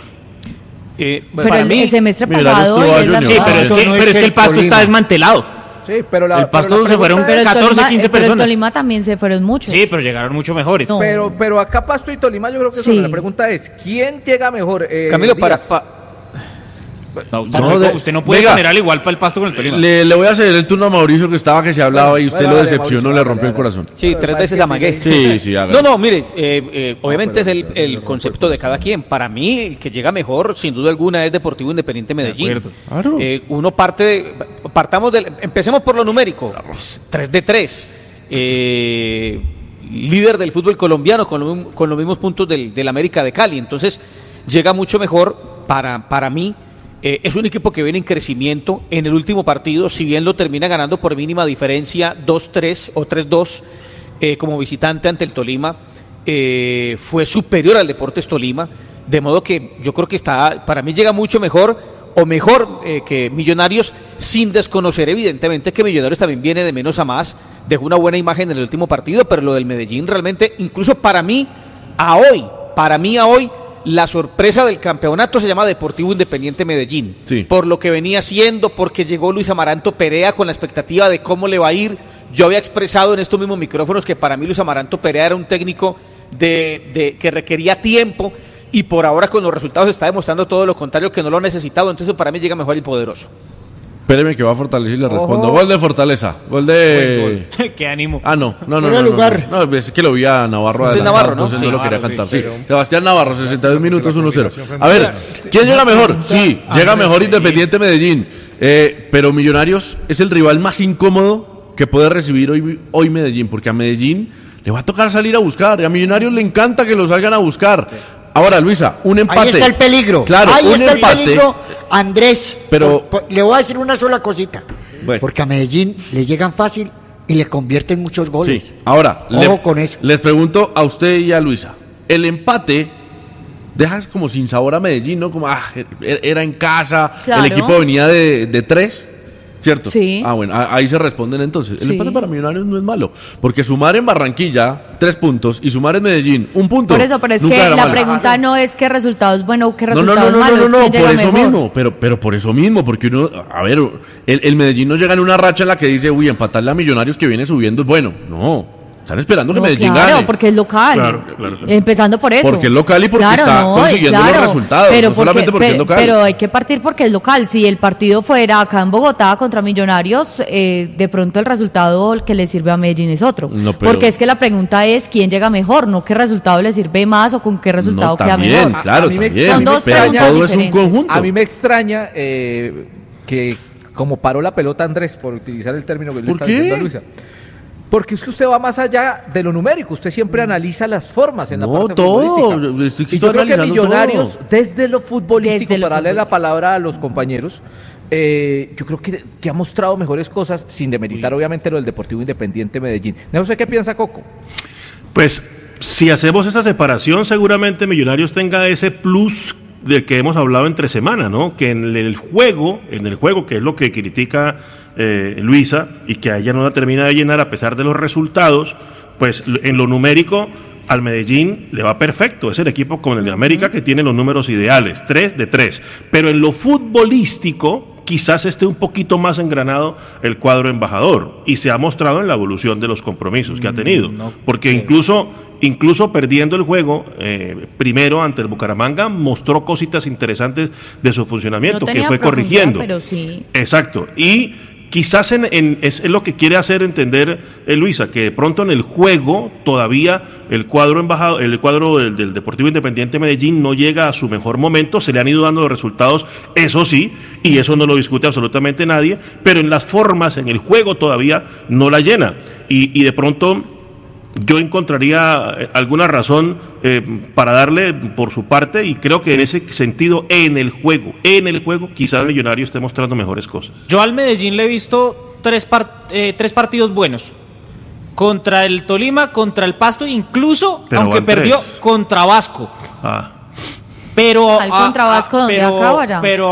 Eh, Pero para el, mí, el semestre Millonarios pasado tuvo a y es la Junior. Sí, misma- pero es eso que, no pero es es que el el Pasto Tolima. está desmantelado. Sí, pero la, El Pasto pero la se fueron pregunta es- Pero el catorce, Tolima- quince pero el personas. Tolima también se fueron muchos. Sí, pero llegaron mucho mejores. No. Pero, pero acá Pasto y Tolima yo creo que Sí. son. La pregunta es, ¿quién llega mejor? Eh, Camilo, para, Díaz. pa- No, usted, No, no, de- usted no puede venga. poner al igual para el Pasto con el Tolima. Le, le voy a ceder el turno a Mauricio, que estaba que se hablaba Bueno, y usted bueno, lo dale, decepcionó, Mauricio, le dale, rompió el dale. corazón. sí, Pero tres parece veces que amagué. Sí, sí, hágalo. No, no, mire, eh, eh, obviamente pero- es el, pero- el pero- concepto de cada quien. Para mí, el que llega mejor, sin duda alguna, es Deportivo Independiente Medellín. acuerdo. Claro. Eh, uno parte, de, partamos del, empecemos por lo numérico, tres de tres. Eh, líder del fútbol colombiano con, lo- con los mismos puntos del, del América de Cali. Entonces, llega mucho mejor para, para mí. Eh, es un equipo que viene en crecimiento. En el último partido, si bien lo termina ganando por mínima diferencia dos tres o tres dos eh, como visitante ante el Tolima, eh, fue superior al Deportes Tolima. De modo que yo creo que está, para mí llega mucho mejor o mejor eh, que Millonarios, sin desconocer evidentemente que Millonarios también viene de menos a más. Dejó una buena imagen en el último partido, pero lo del Medellín realmente, incluso para mí, a hoy, para mí a hoy, la sorpresa del campeonato se llama Deportivo Independiente Medellín. Sí. Por lo que venía haciendo, porque llegó Luis Amaranto Perea con la expectativa de cómo le va a ir. Yo había expresado en estos mismos micrófonos que para mí Luis Amaranto Perea era un técnico de, de que requería tiempo, y por ahora con los resultados está demostrando todo lo contrario, que no lo ha necesitado. Entonces para mí llega mejor el poderoso. Espéreme que va a Fortaleza y le respondo. Ojo. Gol de Fortaleza. Gol de... Qué ánimo. Ah, no, no, no. Fuera no, de no, lugar. No, no, es que lo vi a Navarro Usted es adelantado, Navarro, ¿no? entonces Sí, no lo Navarro, quería sí, cantar. Sí, Sebastián Navarro, sesenta y dos minutos, uno cero. comunicación fue A ver, muy ¿quién llega mejor? Sí, Andrés, llega mejor sí. Independiente Medellín. Eh, pero Millonarios es el rival más incómodo que puede recibir hoy, hoy Medellín, porque a Medellín le va a tocar salir a buscar, y a Millonarios le encanta que lo salgan a buscar. Ahora, Luisa, un empate. Ahí está el peligro. Claro, Ahí un está empate. el peligro, Andrés. Pero- por- por- le voy a decir una sola cosita. Bueno. Porque a Medellín le llegan fácil y le convierten muchos goles. Sí, ahora, Ojo le- con eso. les pregunto a usted y a Luisa, el empate deja como sin sabor a Medellín, ¿no? Como, ah, er- era en casa, Claro. el equipo venía de, de tres, ¿cierto? Sí. Ah, bueno, a- ahí se responden entonces. El Sí. empate para Millonarios no es malo, porque sumar en Barranquilla tres puntos y sumar en Medellín un punto. Por eso, pero es nunca que era la malo. pregunta no es qué resultados bueno o qué No, no, resultados no, no, malos, no, no, es no, quién por llega eso mejor. mismo, pero, pero por eso mismo, porque uno, a ver, el, el Medellín no llega en una racha en la que dice, uy, empatarle a Millonarios que viene subiendo es bueno, no. Están esperando que No, Medellín claro, gane. porque es local. Claro, claro, claro. Empezando por eso. Porque es local y porque Claro, está no, consiguiendo claro, los resultados, pero no solamente porque pe- es local. Pero hay que partir porque es local. Si el partido fuera acá en Bogotá contra Millonarios, eh, de pronto el resultado que le sirve a Medellín es otro. No, pero- Porque es que la pregunta es quién llega mejor, no qué resultado le sirve más o con qué resultado No, queda también, mejor. claro, a mí me también. extraña- Son dos pero preguntas todo es un diferentes. conjunto. A mí me extraña eh, que como paró la pelota Andrés, por utilizar el término que le ¿Por está qué? diciendo a Luisa. Porque es que usted va más allá de lo numérico, usted siempre analiza las formas en la No, parte todo, futbolística. estoy- Y estoy yo creo que analizando Millonarios, todo. desde lo futbolístico, Desde lo para darle la futbolístico. palabra a los compañeros, eh, yo creo que, que ha mostrado mejores cosas, sin demeritar obviamente lo del Deportivo Independiente Medellín. No sé qué piensa Coco. Pues si hacemos esa separación, seguramente Millonarios tenga ese plus del que hemos hablado entre semana, ¿no? Que en el juego, en el juego, que es lo que critica eh, Luisa, y que a ella no la termina de llenar a pesar de los resultados, pues en lo numérico al Medellín le va perfecto. Es el equipo con el de América que tiene los números ideales, tres de tres. Pero en lo futbolístico quizás esté un poquito más engranado el cuadro embajador, y se ha mostrado en la evolución de los compromisos que ha tenido, porque incluso incluso perdiendo el juego eh, primero ante el Bucaramanga mostró cositas interesantes de su funcionamiento, No que tenía fue profundidad, corrigiendo. pero sí. Exacto, y quizás en, en- es, es lo que quiere hacer entender eh, Luisa, que de pronto en el juego todavía el cuadro embajado, el cuadro del, del Deportivo Independiente Medellín no llega a su mejor momento, se le han ido dando los resultados, eso sí, y eso no lo discute absolutamente nadie, pero en las formas, en el juego todavía no la llena, y, y de pronto yo encontraría eh, alguna razón eh, para darle por su parte, y creo que en ese sentido, en el juego, en el juego, quizás el Millonario esté mostrando mejores cosas. Yo al Medellín le he visto tres, par- eh, tres partidos buenos. Contra el Tolima, contra el Pasto, incluso, Pero aunque van perdió, tres. contra Vasco. Ah. Pero ¿Al a- contra a- Vasco dónde? pero, ¿Acá o allá? pero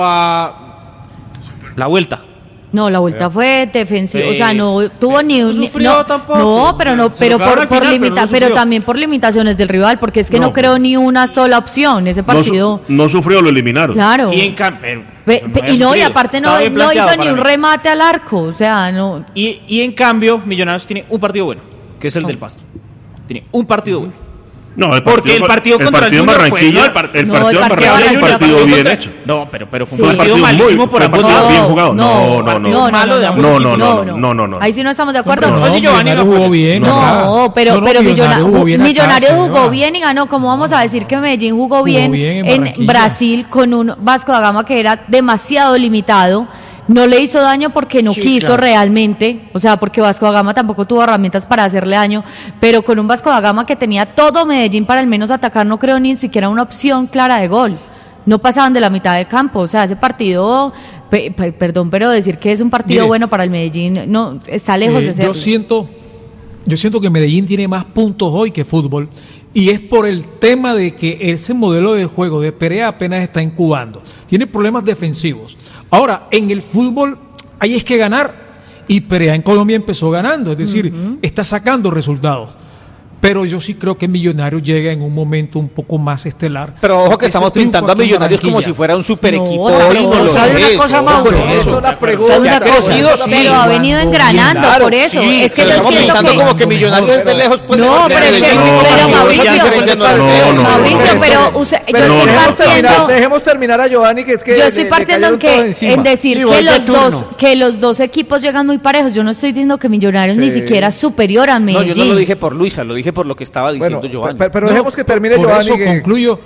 a la vuelta. No, la vuelta fue defensiva, Sí. o sea, no tuvo ni un... No ni- sufrió no, tampoco. no, pero no, Se pero lo quedaron por, al por final, limita- pero no pero sufrió. también por limitaciones del rival, porque es que no, No. creó ni una sola opción ese No, su- partido. no sufrió, lo eliminaron. Claro. Y en cambio. Pe- pe- y no, y aparte no, no hizo ni un rey. remate al arco, o sea, no. Y, y en cambio, Millonarios tiene un partido bueno, que es el del Pasto. Tiene un partido bueno. No, el Porque el partido contra partido el en Junior Barranquilla, fue- el, par- el No, partido el en partido Barranquilla de es un Barranquilla partido fue bien contra- hecho. No, pero, pero fue Sí. un Fue partido muy- malísimo por fue ambos partido lados. bien jugado. No, no, no. no, malo de ambos No, equipos. no, no, no, no, no. Ahí sí no estamos de acuerdo. Pero No, no, si Giovanni Millonario no jugó juega. bien. No, acá. pero, No, no, pero Millonario Millona- jugó bien acá, Millonario jugó señora. bien y ganó. ¿Cómo vamos a decir que Medellín jugó bien, bien en en, Barranquilla. Brasil con un Vasco da Gama que era demasiado limitado? No le hizo daño porque no Sí, quiso claro. realmente, o sea, porque Vasco da Gama tampoco tuvo herramientas para hacerle daño, pero con un Vasco da Gama que tenía todo Medellín para al menos atacar, no creo ni siquiera una opción clara de gol. No pasaban de la mitad del campo, o sea, ese partido, pe- pe- perdón, pero decir que es un partido Mire, bueno para el Medellín, no, está lejos Eh, de ser. yo siento, yo siento que Medellín tiene más puntos hoy que fútbol, y es por el tema de que ese modelo de juego de Perea apenas está incubando. Tiene problemas defensivos. Ahora, en el fútbol hay es que ganar, y Perea en Colombia empezó ganando, es decir, está sacando resultados. Pero yo sí creo que Millonarios llega en un momento un poco más estelar. Pero ojo que Ese estamos triunfo pintando a aquí en Millonarios como Barranquilla. si fuera un super equipo. No, Hoy no lo ¿sabe una es, cosa, ojo Mauro? con eso. Eso la pregunta. ¿Sabe una Que ha crecido, cosa? sí. Pero ha venido engranando, Claro, por eso. sí, es que pero yo estamos siento pintando que... como que Millonarios desde lejos puede No, ganar pero es que, Medellín. pero Medellín Mauricio, ya diferenciando al no, Medellín. no, no. Mauricio, pero usted- yo Pero estoy dejemos, partiendo... terminar, dejemos terminar a Giovanni, que es que Yo le- estoy le partiendo en, cayeron todos que, encima. en decir Sí, que voy de los turno. dos que los dos equipos llegan muy parejos. Yo no estoy diciendo que Millonarios ni Sí. siquiera es superior a No, Medellín. yo no lo dije por Luisa, lo dije por lo que estaba diciendo Bueno, Giovanni. pe- pero No, dejemos que termine por Giovanni. eso que- concluyo,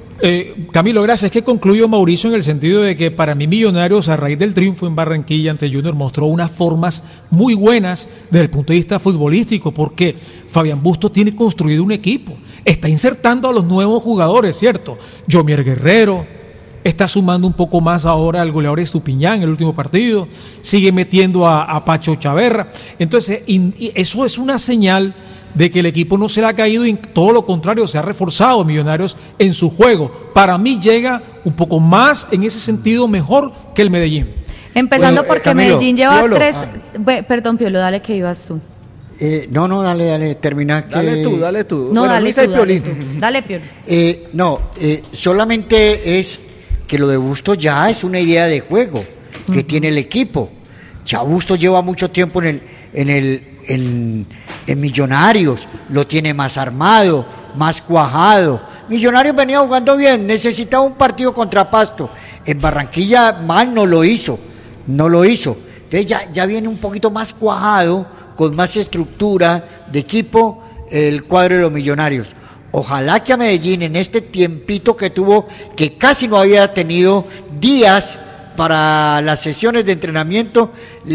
eh, Camilo, gracias. Es que concluyo, Mauricio, en el sentido de que para mí Millonarios, a raíz del triunfo en Barranquilla ante Junior, mostró unas formas muy buenas desde el punto de vista futbolístico, porque Fabián Bustos tiene construido un equipo, está insertando a los nuevos jugadores, ¿cierto? Yomier Guerrero, está sumando un poco más ahora al goleador Estupiñán en el último partido, sigue metiendo a, a Pacho Chaverra. Entonces, in- y eso es una señal de que el equipo no se le ha caído y todo lo contrario, se ha reforzado Millonarios en su juego. Para mí llega un poco más en ese sentido mejor que el Medellín. Empezando Bueno, eh, porque Camilo, Medellín lleva Piolo. tres... Ah. Ve- Perdón, Piolo, dale que ibas tú. Eh, no, no, dale, dale, termina que... Dale tú, dale tú. No, Bueno, dale Luisa tú, y dale Piolín. tú. Dale, Piolo. Eh, no, eh, solamente es que lo de Bustos ya es una idea de juego que tiene el equipo. Ya Bustos lleva mucho tiempo en el, en el, en, En Millonarios lo tiene más armado, más cuajado. Millonarios venía jugando bien, necesitaba un partido contra Pasto. En Barranquilla mal no lo hizo, no lo hizo. Entonces ya, ya viene un poquito más cuajado, con más estructura de equipo, el cuadro de los Millonarios. Ojalá que a Medellín en este tiempito que tuvo, que casi no había tenido días para las sesiones de entrenamiento,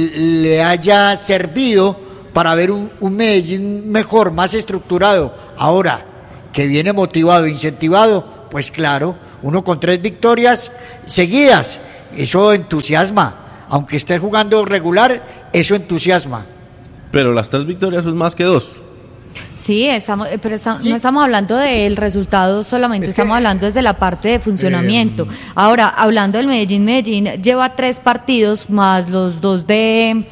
le haya servido para ver un, un Medellín mejor, más estructurado. Ahora, que viene motivado, incentivado, pues claro, uno con tres victorias seguidas, eso entusiasma. Aunque esté jugando regular, eso entusiasma. Pero las tres victorias son más que dos. Sí, estamos, pero está, sí. no estamos hablando del resultado solamente, es estamos que, hablando desde la parte de funcionamiento. Eh, Ahora, hablando del Medellín, Medellín lleva tres partidos más los dos de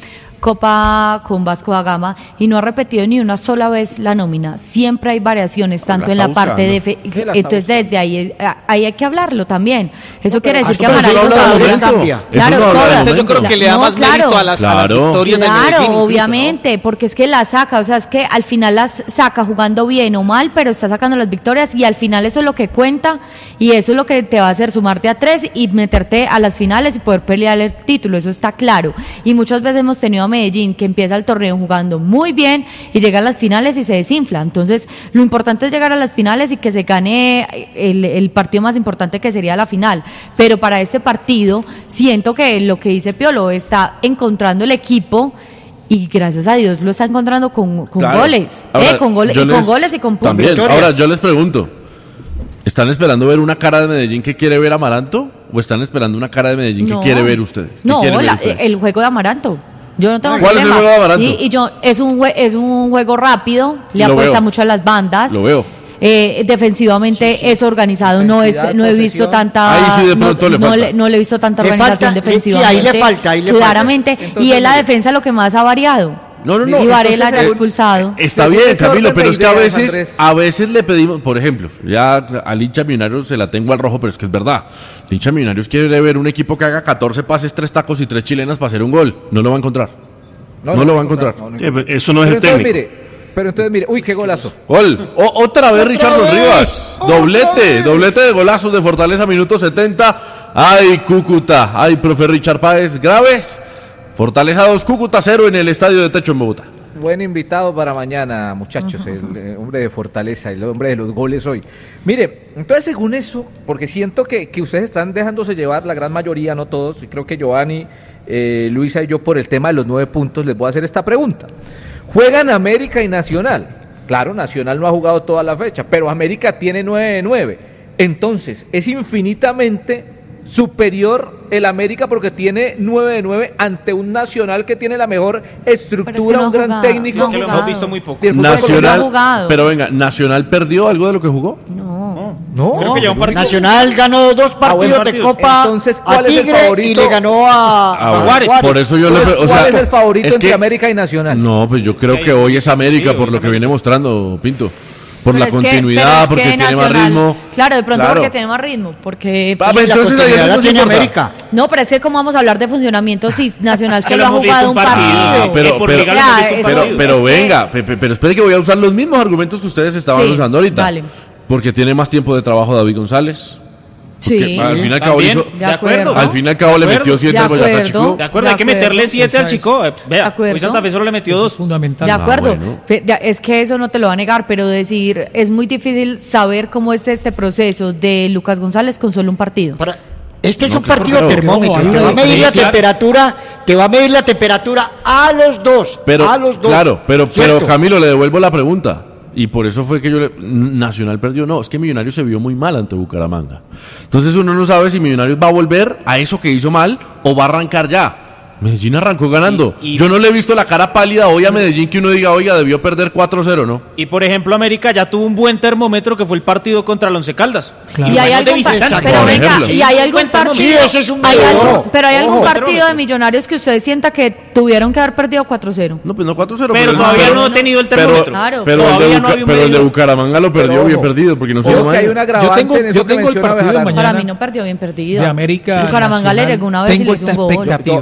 Copa con Vasco da Gama y no ha repetido ni una sola vez la nómina. Siempre hay variaciones, tanto la en la usando. parte de... Fe- sí, entonces, desde ahí, ahí hay que hablarlo también. Eso no, quiere decir que Amaranto todavía cambia. Claro, no todas. Yo creo que le da no, más claro, mérito a las, claro. a las victorias claro, de Medellín. Claro, obviamente, ¿no? Porque es que la saca, o sea, es que al final las saca jugando bien o mal, pero está sacando las victorias y al final eso es lo que cuenta y eso es lo que te va a hacer sumarte a tres y meterte a las finales y poder pelear el título, eso está claro. Y muchas veces hemos tenido a Medellín que empieza el torneo jugando muy bien y llega a las finales y se desinfla. Entonces, lo importante es llegar a las finales y que se gane el, el partido más importante, que sería la final. Pero para este partido, siento que lo que dice Piolo está encontrando el equipo y gracias a Dios lo está encontrando con, con claro. goles, Ahora, eh, con, gole, les, con goles y con puntos. Ahora, yo les pregunto, ¿están esperando ver una cara de Medellín que quiere ver Amaranto o están esperando una cara de Medellín no. que quiere ver ustedes? No, ver la, ustedes? el juego de Amaranto. Yo no tengo ¿Cuál problema. es el juego de Amaranto? Y, y yo, es un, es un juego rápido, le Lo apuesta veo. mucho a las bandas. Lo veo. Eh, defensivamente sí, sí. es organizado, no es no he visto tanta ahí sí de pronto no, le no, le, no le he visto tanta le organización falta, defensivamente. Sí, ahí le falta, ahí le claramente falta. y es la defensa lo que más ha variado. No, no, no. Y Varela ya eh, expulsado. Está bien, Camilo, pero es que a veces, a veces le pedimos, por ejemplo, ya al hincha millonario se la tengo al rojo, pero es que es verdad. El hincha millonarios quiere ver un equipo que haga catorce pases, tres tacos y tres chilenas para hacer un gol. No lo va a encontrar. No, no, no lo va a encontrar. No, no, sí, eso no es pero el técnico. Mire, pero entonces mire, uy, qué golazo. Gol. O, otra vez Richardo Rivas. Doblete, doblete de golazos de Fortaleza, minuto setenta. Ay, Cúcuta. Ay, profe Richard Páez. Graves. Fortaleza dos, Cúcuta cero en el estadio de Techo en Bogotá. Buen invitado para mañana, muchachos, el, el hombre de Fortaleza, el hombre de los goles hoy. Mire, entonces según eso, porque siento que, que ustedes están dejándose llevar, la gran mayoría, no todos, y creo que Giovanni, eh, Luisa y yo por el tema de los nueve puntos les voy a hacer esta pregunta. Juegan América y Nacional. Claro, Nacional no ha jugado toda la fecha, pero América tiene nueve de nueve. Entonces, es infinitamente superior el América porque tiene nueve de nueve ante un Nacional que tiene la mejor estructura, es que no un gran jugado, técnico. No que lo hemos visto muy poco. Nacional, no pero venga, ¿Nacional perdió algo de lo que jugó? No. No. no. Que un Nacional ganó dos partidos ah, de Copa. Entonces, ¿cuál a Tigre es el favorito? Y le ganó a, a, a Juárez. Por eso yo Entonces, le o ¿cuál sea, es el favorito es entre que, América y Nacional? No, pues yo creo que hoy es América por lo que viene mostrando Pinto. Por pero la continuidad, que, porque tiene Nacional, más ritmo. Claro, de pronto claro. porque tiene más ritmo. Porque ah, pues, entonces la continuidad tiene América. No, pero es que cómo vamos a hablar de funcionamiento si Nacional solo ha jugado un partido. Ah, pero, pero, pero, pero, pero venga, que... pero espere que voy a usar los mismos argumentos que ustedes estaban sí, usando ahorita. Vale. Porque tiene más tiempo de trabajo David González. Sí, al fin y al cabo hizo, de acuerdo. Al fin y al cabo le metió siete al Boyacá Chico. De acuerdo, hay que meterle siete al Chico. Vea, hoy Santa Fe solo le metió dos. Es fundamental. De acuerdo. Ah, bueno. Es que eso no te lo va a negar, pero decir, es muy difícil saber cómo es este proceso de Lucas González con solo un partido. Para, este es no, un partido pero, termómetro. Te va a medir la temperatura, te va a medir la temperatura a los dos. Pero, a los dos. Claro, pero, pero Camilo, le devuelvo la pregunta. Y por eso fue que yo le... Nacional perdió, no, es que Millonarios se vio muy mal ante Bucaramanga. Entonces uno no sabe si Millonarios va a volver a eso que hizo mal o va a arrancar ya. Medellín arrancó ganando. Y, y, yo no le he visto la cara pálida hoy a Medellín que uno diga, oiga, debió perder cuatro cero, ¿no? Y por ejemplo, América ya tuvo un buen termómetro que fue el partido contra el Once Caldas. Claro. Y hay algún partido, pero venga, y hay algún partido, sí, ese es un hay algo, algo, pero hay algún partido de Millonarios que usted sienta que tuvieron que haber perdido cuatro cero. No, pues no cuatro cero. Pero, pero todavía pero, no ha tenido el termómetro. Pero, claro. pero, todavía el, de no Buca, pero el de Bucaramanga lo perdió pero, bien perdido porque no se llama. Yo tengo, yo tengo el partido de mañana. Para mí no perdió bien perdido. De América. Bucaramanga le llegó una vez y le hizo un gol. Giovanni, Giovanni,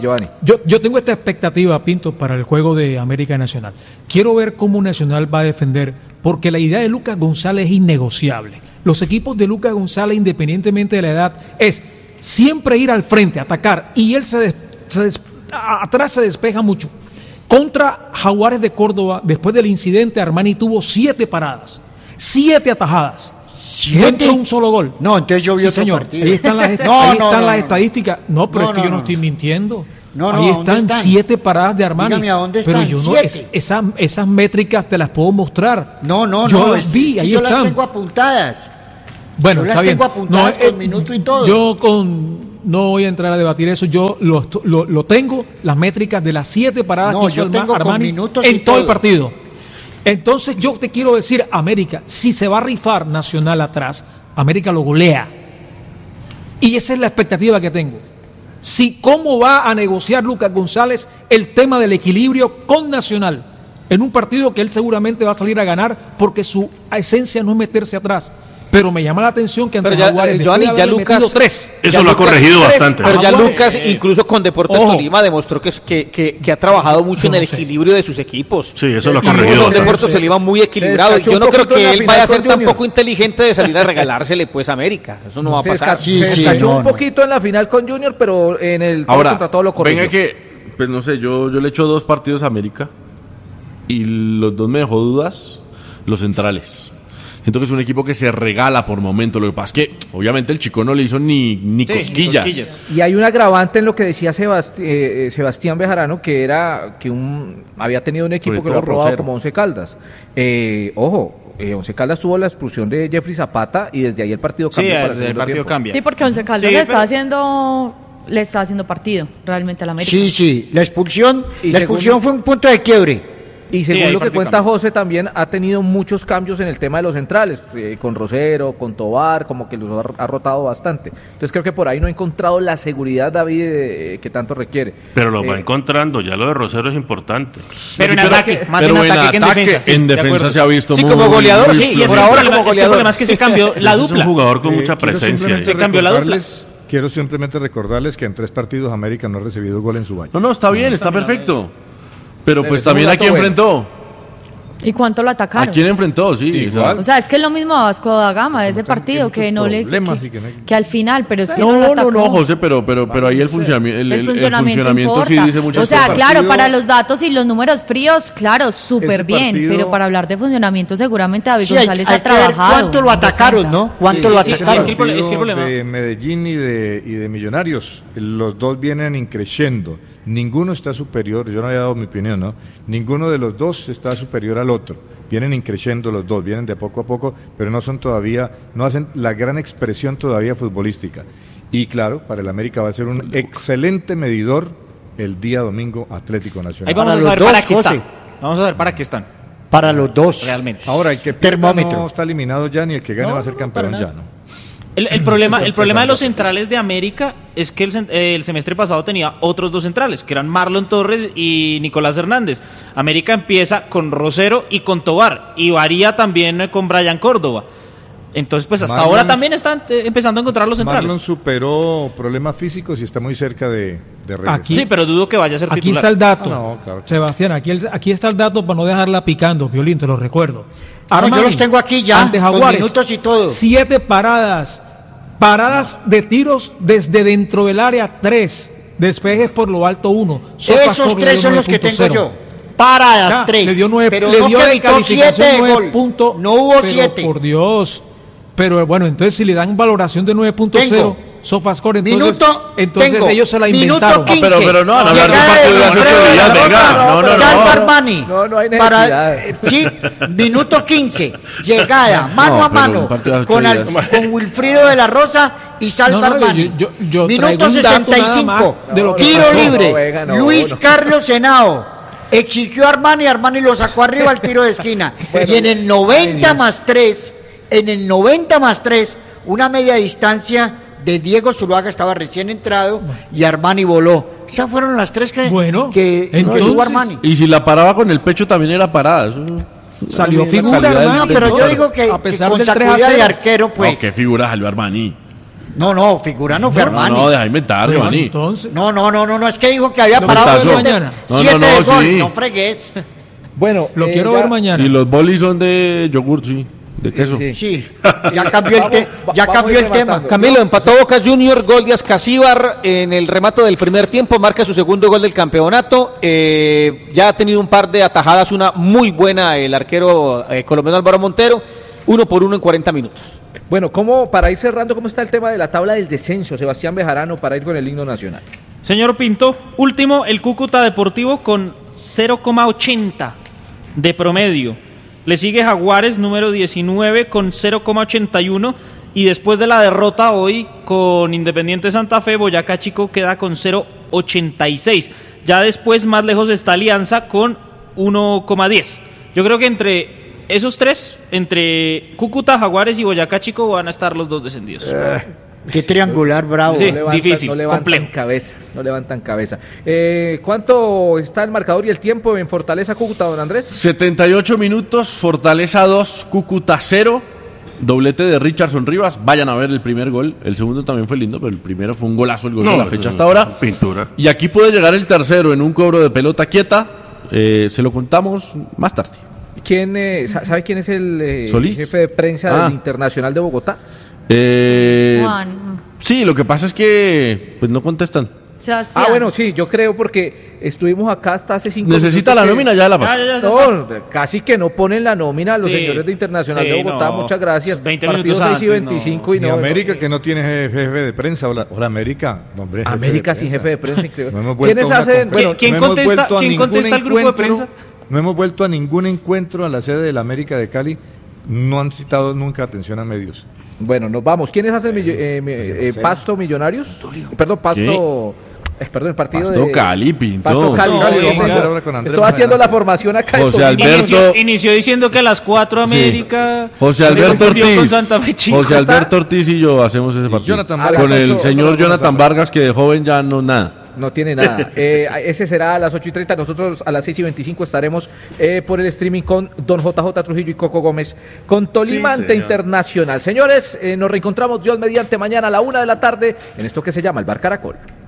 Giovanni. Yo, yo tengo esta expectativa, Pinto, para el juego de América Nacional. Quiero ver cómo Nacional va a defender, porque la idea de Lucas González es innegociable. Los equipos de Lucas González, independientemente de la edad, es siempre ir al frente, atacar, y él se, des, se des, a, atrás se despeja mucho. Contra Jaguares de Córdoba, después del incidente, Armani tuvo siete paradas, siete atajadas. ¿Siete? No entró un solo gol. No, entonces yo vi sí, otro señor. partido. Ahí están las, no, ahí no, están no, las no. estadísticas. No, pero No, es que no, yo no, no. estoy mintiendo. No, no, ahí ¿dónde están, están? siete paradas de Armani. Dígame, ¿a dónde pero están? yo no, ¿Siete? es, esas, esas métricas te las puedo mostrar. No, no, yo no. las es, vi, es que ahí yo están. las tengo apuntadas. Bueno, yo está las bien. tengo apuntadas No, con eh, minuto y todo. Yo con no voy a entrar a debatir eso. Yo lo, lo, lo tengo, las métricas de las siete paradas No, que hizo yo el tengo con Armani minutos y en todo el todo. partido. Entonces yo te quiero decir, América, si se va a rifar Nacional atrás, América lo golea. Y esa es la expectativa que tengo. Si cómo va a negociar Lucas González el tema del equilibrio con Nacional en un partido que él seguramente va a salir a ganar porque su esencia no es meterse atrás. Pero me llama la atención que ante Pero ya, Jaguares, eh, después Giovanni, de ya haberle Lucas metido tres. Eso ya lo ha Lucas corregido tres, bastante. Pero ya Jaguares, Lucas, eh, incluso con Deportes ojo. Tolima, demostró que, es- que, que, que ha trabajado mucho Yo en no el sé. equilibrio de sus equipos. Sí, eso lo ha Y corregido con bastante. Deportes Tolima muy equilibrado. descachó Yo un no creo poquito en que la él final vaya a con ser Junior. tampoco inteligente de salir a regalársele pues a América. Eso no va a Se, pasar. desca- Sí, se sí, descachó no, un no. poquito en la final con Junior, pero en el todo Ahora, contra todo lo corrigió. venga que, pues no sé, yo, yo le echo dos partidos a América y los dos me dejó dudas, los centrales. Siento que es un equipo que se regala por momento. Lo que pasa es que, obviamente, el chico no le hizo ni, ni, Sí, ni cosquillas. cosquillas. Y hay un agravante en lo que decía Sebasti- eh, eh, Sebastián Bejarano, que era que un había tenido un equipo Sobre que lo ha todo probado Rosero. como Once Caldas. Eh, ojo, eh, Once Caldas tuvo la expulsión de Jeffrey Zapata y desde ahí el partido Sí, cambió para el, el segundo partido tiempo. cambia. Sí, porque Once Caldas Sí, le pero- está haciendo le está haciendo partido realmente al América. Sí, sí, la expulsión, Y la expulsión según- fue un punto de quiebre. Y Sí, según ahí lo que partido cuenta cambia. José, también ha tenido muchos cambios en el tema de los centrales, eh, con Rosero, con Tobar, como que los ha, ha rotado bastante. Entonces creo que por ahí no ha encontrado la seguridad, David, eh, que tanto requiere. Pero lo va Eh, encontrando, ya lo de Rosero es importante. Pero en Sí, pero ataque, que- más pero en ataque que en defensa. sí, en de defensa acuerdo. se ha visto Sí, muy como goleador, muy sí, Y es flojo. que por el ahora problema- como es que el goleador. problema es que se cambió la Es un dupla. jugador con Eh, mucha quiero presencia. simplemente Se cambió la dupla. recordarles- Quiero simplemente recordarles que en tres partidos América no ha recibido gol en su valle. No, no, está bien, está perfecto. Pero Pero pues es un también a dato quién bueno. enfrentó. ¿Y cuánto lo atacaron? ¿A quién enfrentó? Sí, Igual. O sea, es que es lo mismo a Vasco da Gama de ese partido, muchos que no les problemas que, y que no hay- que al final, pero es que no, lo No, no, atacó. no, José, pero, pero, pero ahí el funcionamiento, el, El el- el funcionamiento, funcionamiento sí importa. dice muchas O sea, cosas. claro, Partido- para los datos y los números fríos, claro, súper Ese bien, partido- pero para hablar de funcionamiento seguramente David Sí, hay, González hay ha que ver trabajado. cuánto lo en atacaron, defensa. ¿no? ¿Cuánto lo sí, atacaron? es que el pro- es que el problema- de Medellín y de, y de Millonarios, los dos vienen increciendo. Ninguno está superior, yo no había dado mi opinión, ¿no? Ninguno de los dos está superior al otro. Vienen increciendo los dos, vienen de poco a poco, pero no son todavía, no hacen la gran expresión todavía futbolística. Y claro, para el América va a ser un excelente medidor el día domingo Atlético Nacional. Ahí vamos Para a los saber dos, para qué José. están. Vamos a ver para qué están. Para los dos. Realmente. Ahora, el que pierda Termómetro. no está eliminado ya, ni el que gane No, va a ser no, campeón para ya, nada. ¿no? El, el problema, el Empezando. problema de los centrales de América es que el, cen- eh, el semestre pasado tenía otros dos centrales, que eran Marlon Torres y Nicolás Hernández. América empieza con Rosero y con Tobar, y varía también eh, con Brian Córdoba. Entonces, pues hasta Marlon- ahora también están eh, empezando a encontrar los centrales. Marlon superó problemas físicos y está muy cerca de, de regresar. Aquí- Sí, pero dudo que vaya a ser Aquí titular. está el dato. Ah, no, claro. Sebastián, aquí, el- aquí está el dato para no dejarla picando, Violín, te lo recuerdo. No, yo los tengo aquí ya, ante con Jaguares, minutos y todo. Siete paradas, paradas de tiros desde dentro del área, tres, despejes por lo alto, uno. Sofa Esos Score le tres dio son los que nueve tengo punto cero. yo. Paradas, Ya, tres. le dio nueve, pero le no dio que de evitó calificación siete de nueve gol. puntos. No hubo pero siete. Por Dios. Pero bueno, entonces si le dan valoración de nueve punto cero, Tengo. Sofascore, entonces, Minuto, entonces tengo. ellos se la Minuto inventaron. quince. pero- pero no, van a hablar de un Llegada partido de hace Alfredo ocho días, de la venga. Rosa, No, no, no, Salva no. Armani. No, no hay Para- necesidad. sí, minuto quince. Llegada, mano No, a pero mano, un partido de ocho con, Al- días. con Wilfrido de la Rosa y Salva No, no, yo- Armani. yo- yo traigo Minuto un dato sesenta y nada cinco. más de lo que Tiro pasó. libre. No, venga, no, Luis no. Carlos Henao exigió a Armani, Armani lo sacó arriba al tiro de esquina. Y en el noventa más tres, en el noventa más tres, una media distancia de Diego Zuluaga, estaba recién entrado, y Armani voló. Esas fueron las tres que, Bueno, que que entonces- tuvo Armani. Y si la paraba con el pecho también era parada. Eso, Salió la figura, calidad del hermano, No, pero yo defensor. digo que, a que pesar con del tres a sacudida de cero. arquero, pues. No, qué figura salió Armani. No, no, figura no fue Armani. No, no, deja inventar, Giovanni. Entonces, No, no, no, no, no, es que dijo que había Lo parado metazo. siete, mañana. No, siete no, no, de gol, sí. no fregues. Bueno, lo eh, quiero ya- ver mañana. Y los bolis son de yogur, sí, de queso. Sí. Sí, ya cambió el, te- Vamos, ya vamos cambió a ir el tema. rematando. Camilo, empató Boca Junior, gol de Ascasíbar en el remate del primer tiempo, marca su segundo gol del campeonato. Eh, ya ha tenido un par de atajadas, una muy buena el arquero eh, colombiano Álvaro Montero, uno por uno en cuarenta minutos. Bueno, ¿cómo, para ir cerrando, ¿cómo está el tema de la tabla del descenso, Sebastián Bejarano, para ir con el himno nacional? Señor Pinto, último, el Cúcuta Deportivo con cero coma ochenta de promedio. Le sigue Jaguares, número diecinueve, con cero coma ochenta y uno. Y después de la derrota hoy con Independiente Santa Fe, Boyacá Chico queda con cero coma ochenta y seis. Ya después, más lejos está Alianza con uno coma diez. Yo creo que entre esos tres, entre Cúcuta, Jaguares y Boyacá Chico, van a estar los dos descendidos. Qué triangular, bravo. Sí, no levantan, difícil, no levantan complejo. cabeza, no levantan cabeza. Eh, ¿Cuánto está el marcador y el tiempo en Fortaleza Cúcuta, don Andrés? setenta y ocho minutos, Fortaleza dos, Cúcuta cero. Doblete de Richardson Rivas. Vayan a ver el primer gol. El segundo también fue lindo, pero el primero fue un golazo, el gol No, de la eso fecha es hasta ahora. pintura. Y aquí puede llegar el tercero en un cobro de pelota quieta. Eh, se lo contamos más tarde. ¿Quién, eh, sa- ¿Sabe quién es el eh, Solís. jefe de prensa Ah. del Internacional de Bogotá? Eh, Juan, sí, lo que pasa es que pues no contestan. Sebastián. Ah, bueno, sí, yo creo porque estuvimos acá hasta hace cinco Necesita minutos la que- nómina, ya la pasó. Ya, ya, ya, ya No, casi que no ponen la nómina a los Sí, señores de Internacional sí, de Bogotá. no. Muchas gracias. veinte Partido minutos seis y antes, veinticinco y Ni no. América, no. que no tiene jefe, jefe de prensa, o la, o la América, no, hombre, jefe América de sin prensa. jefe de prensa, increíble. No hemos vuelto ¿Quiénes a una hacen? conferencia. Bueno, ¿Quién no hemos contesta- vuelto a quién ningún contesta el grupo de encuentro, prensa? No hemos vuelto a ningún encuentro a la sede de la América de Cali. No han citado nunca atención a medios. Bueno, nos vamos. ¿Quiénes hacen millo- eh, mi- eh, Pasto Millonarios? Perdón, Pasto. eh, perdón, el partido Pasto de. Cali, Pinto. Pasto Cali. No, no, bien, no, vamos a no, hacer ahora con Andrés Estoy más haciendo la adelante. formación acá. en José Tolima. Alberto- Inició, inició diciendo que a las cuatro América. José me Alberto confundió con Ortiz. Santa Fe Chico. José Alberto Ortiz y yo hacemos ese partido. Jonathan Vargas. Con A las el ocho, señor otra cosa. Jonathan Vargas, que de joven ya no nada. No tiene nada. Eh, ese será a las ocho y treinta. Nosotros a las seis y veinticinco estaremos eh, por el streaming con Don J J Trujillo y Coco Gómez con Tolima Sí, ante señor. Internacional. Señores, eh, nos reencontramos Dios mediante mañana a la una de la tarde en esto que se llama el Bar Caracol.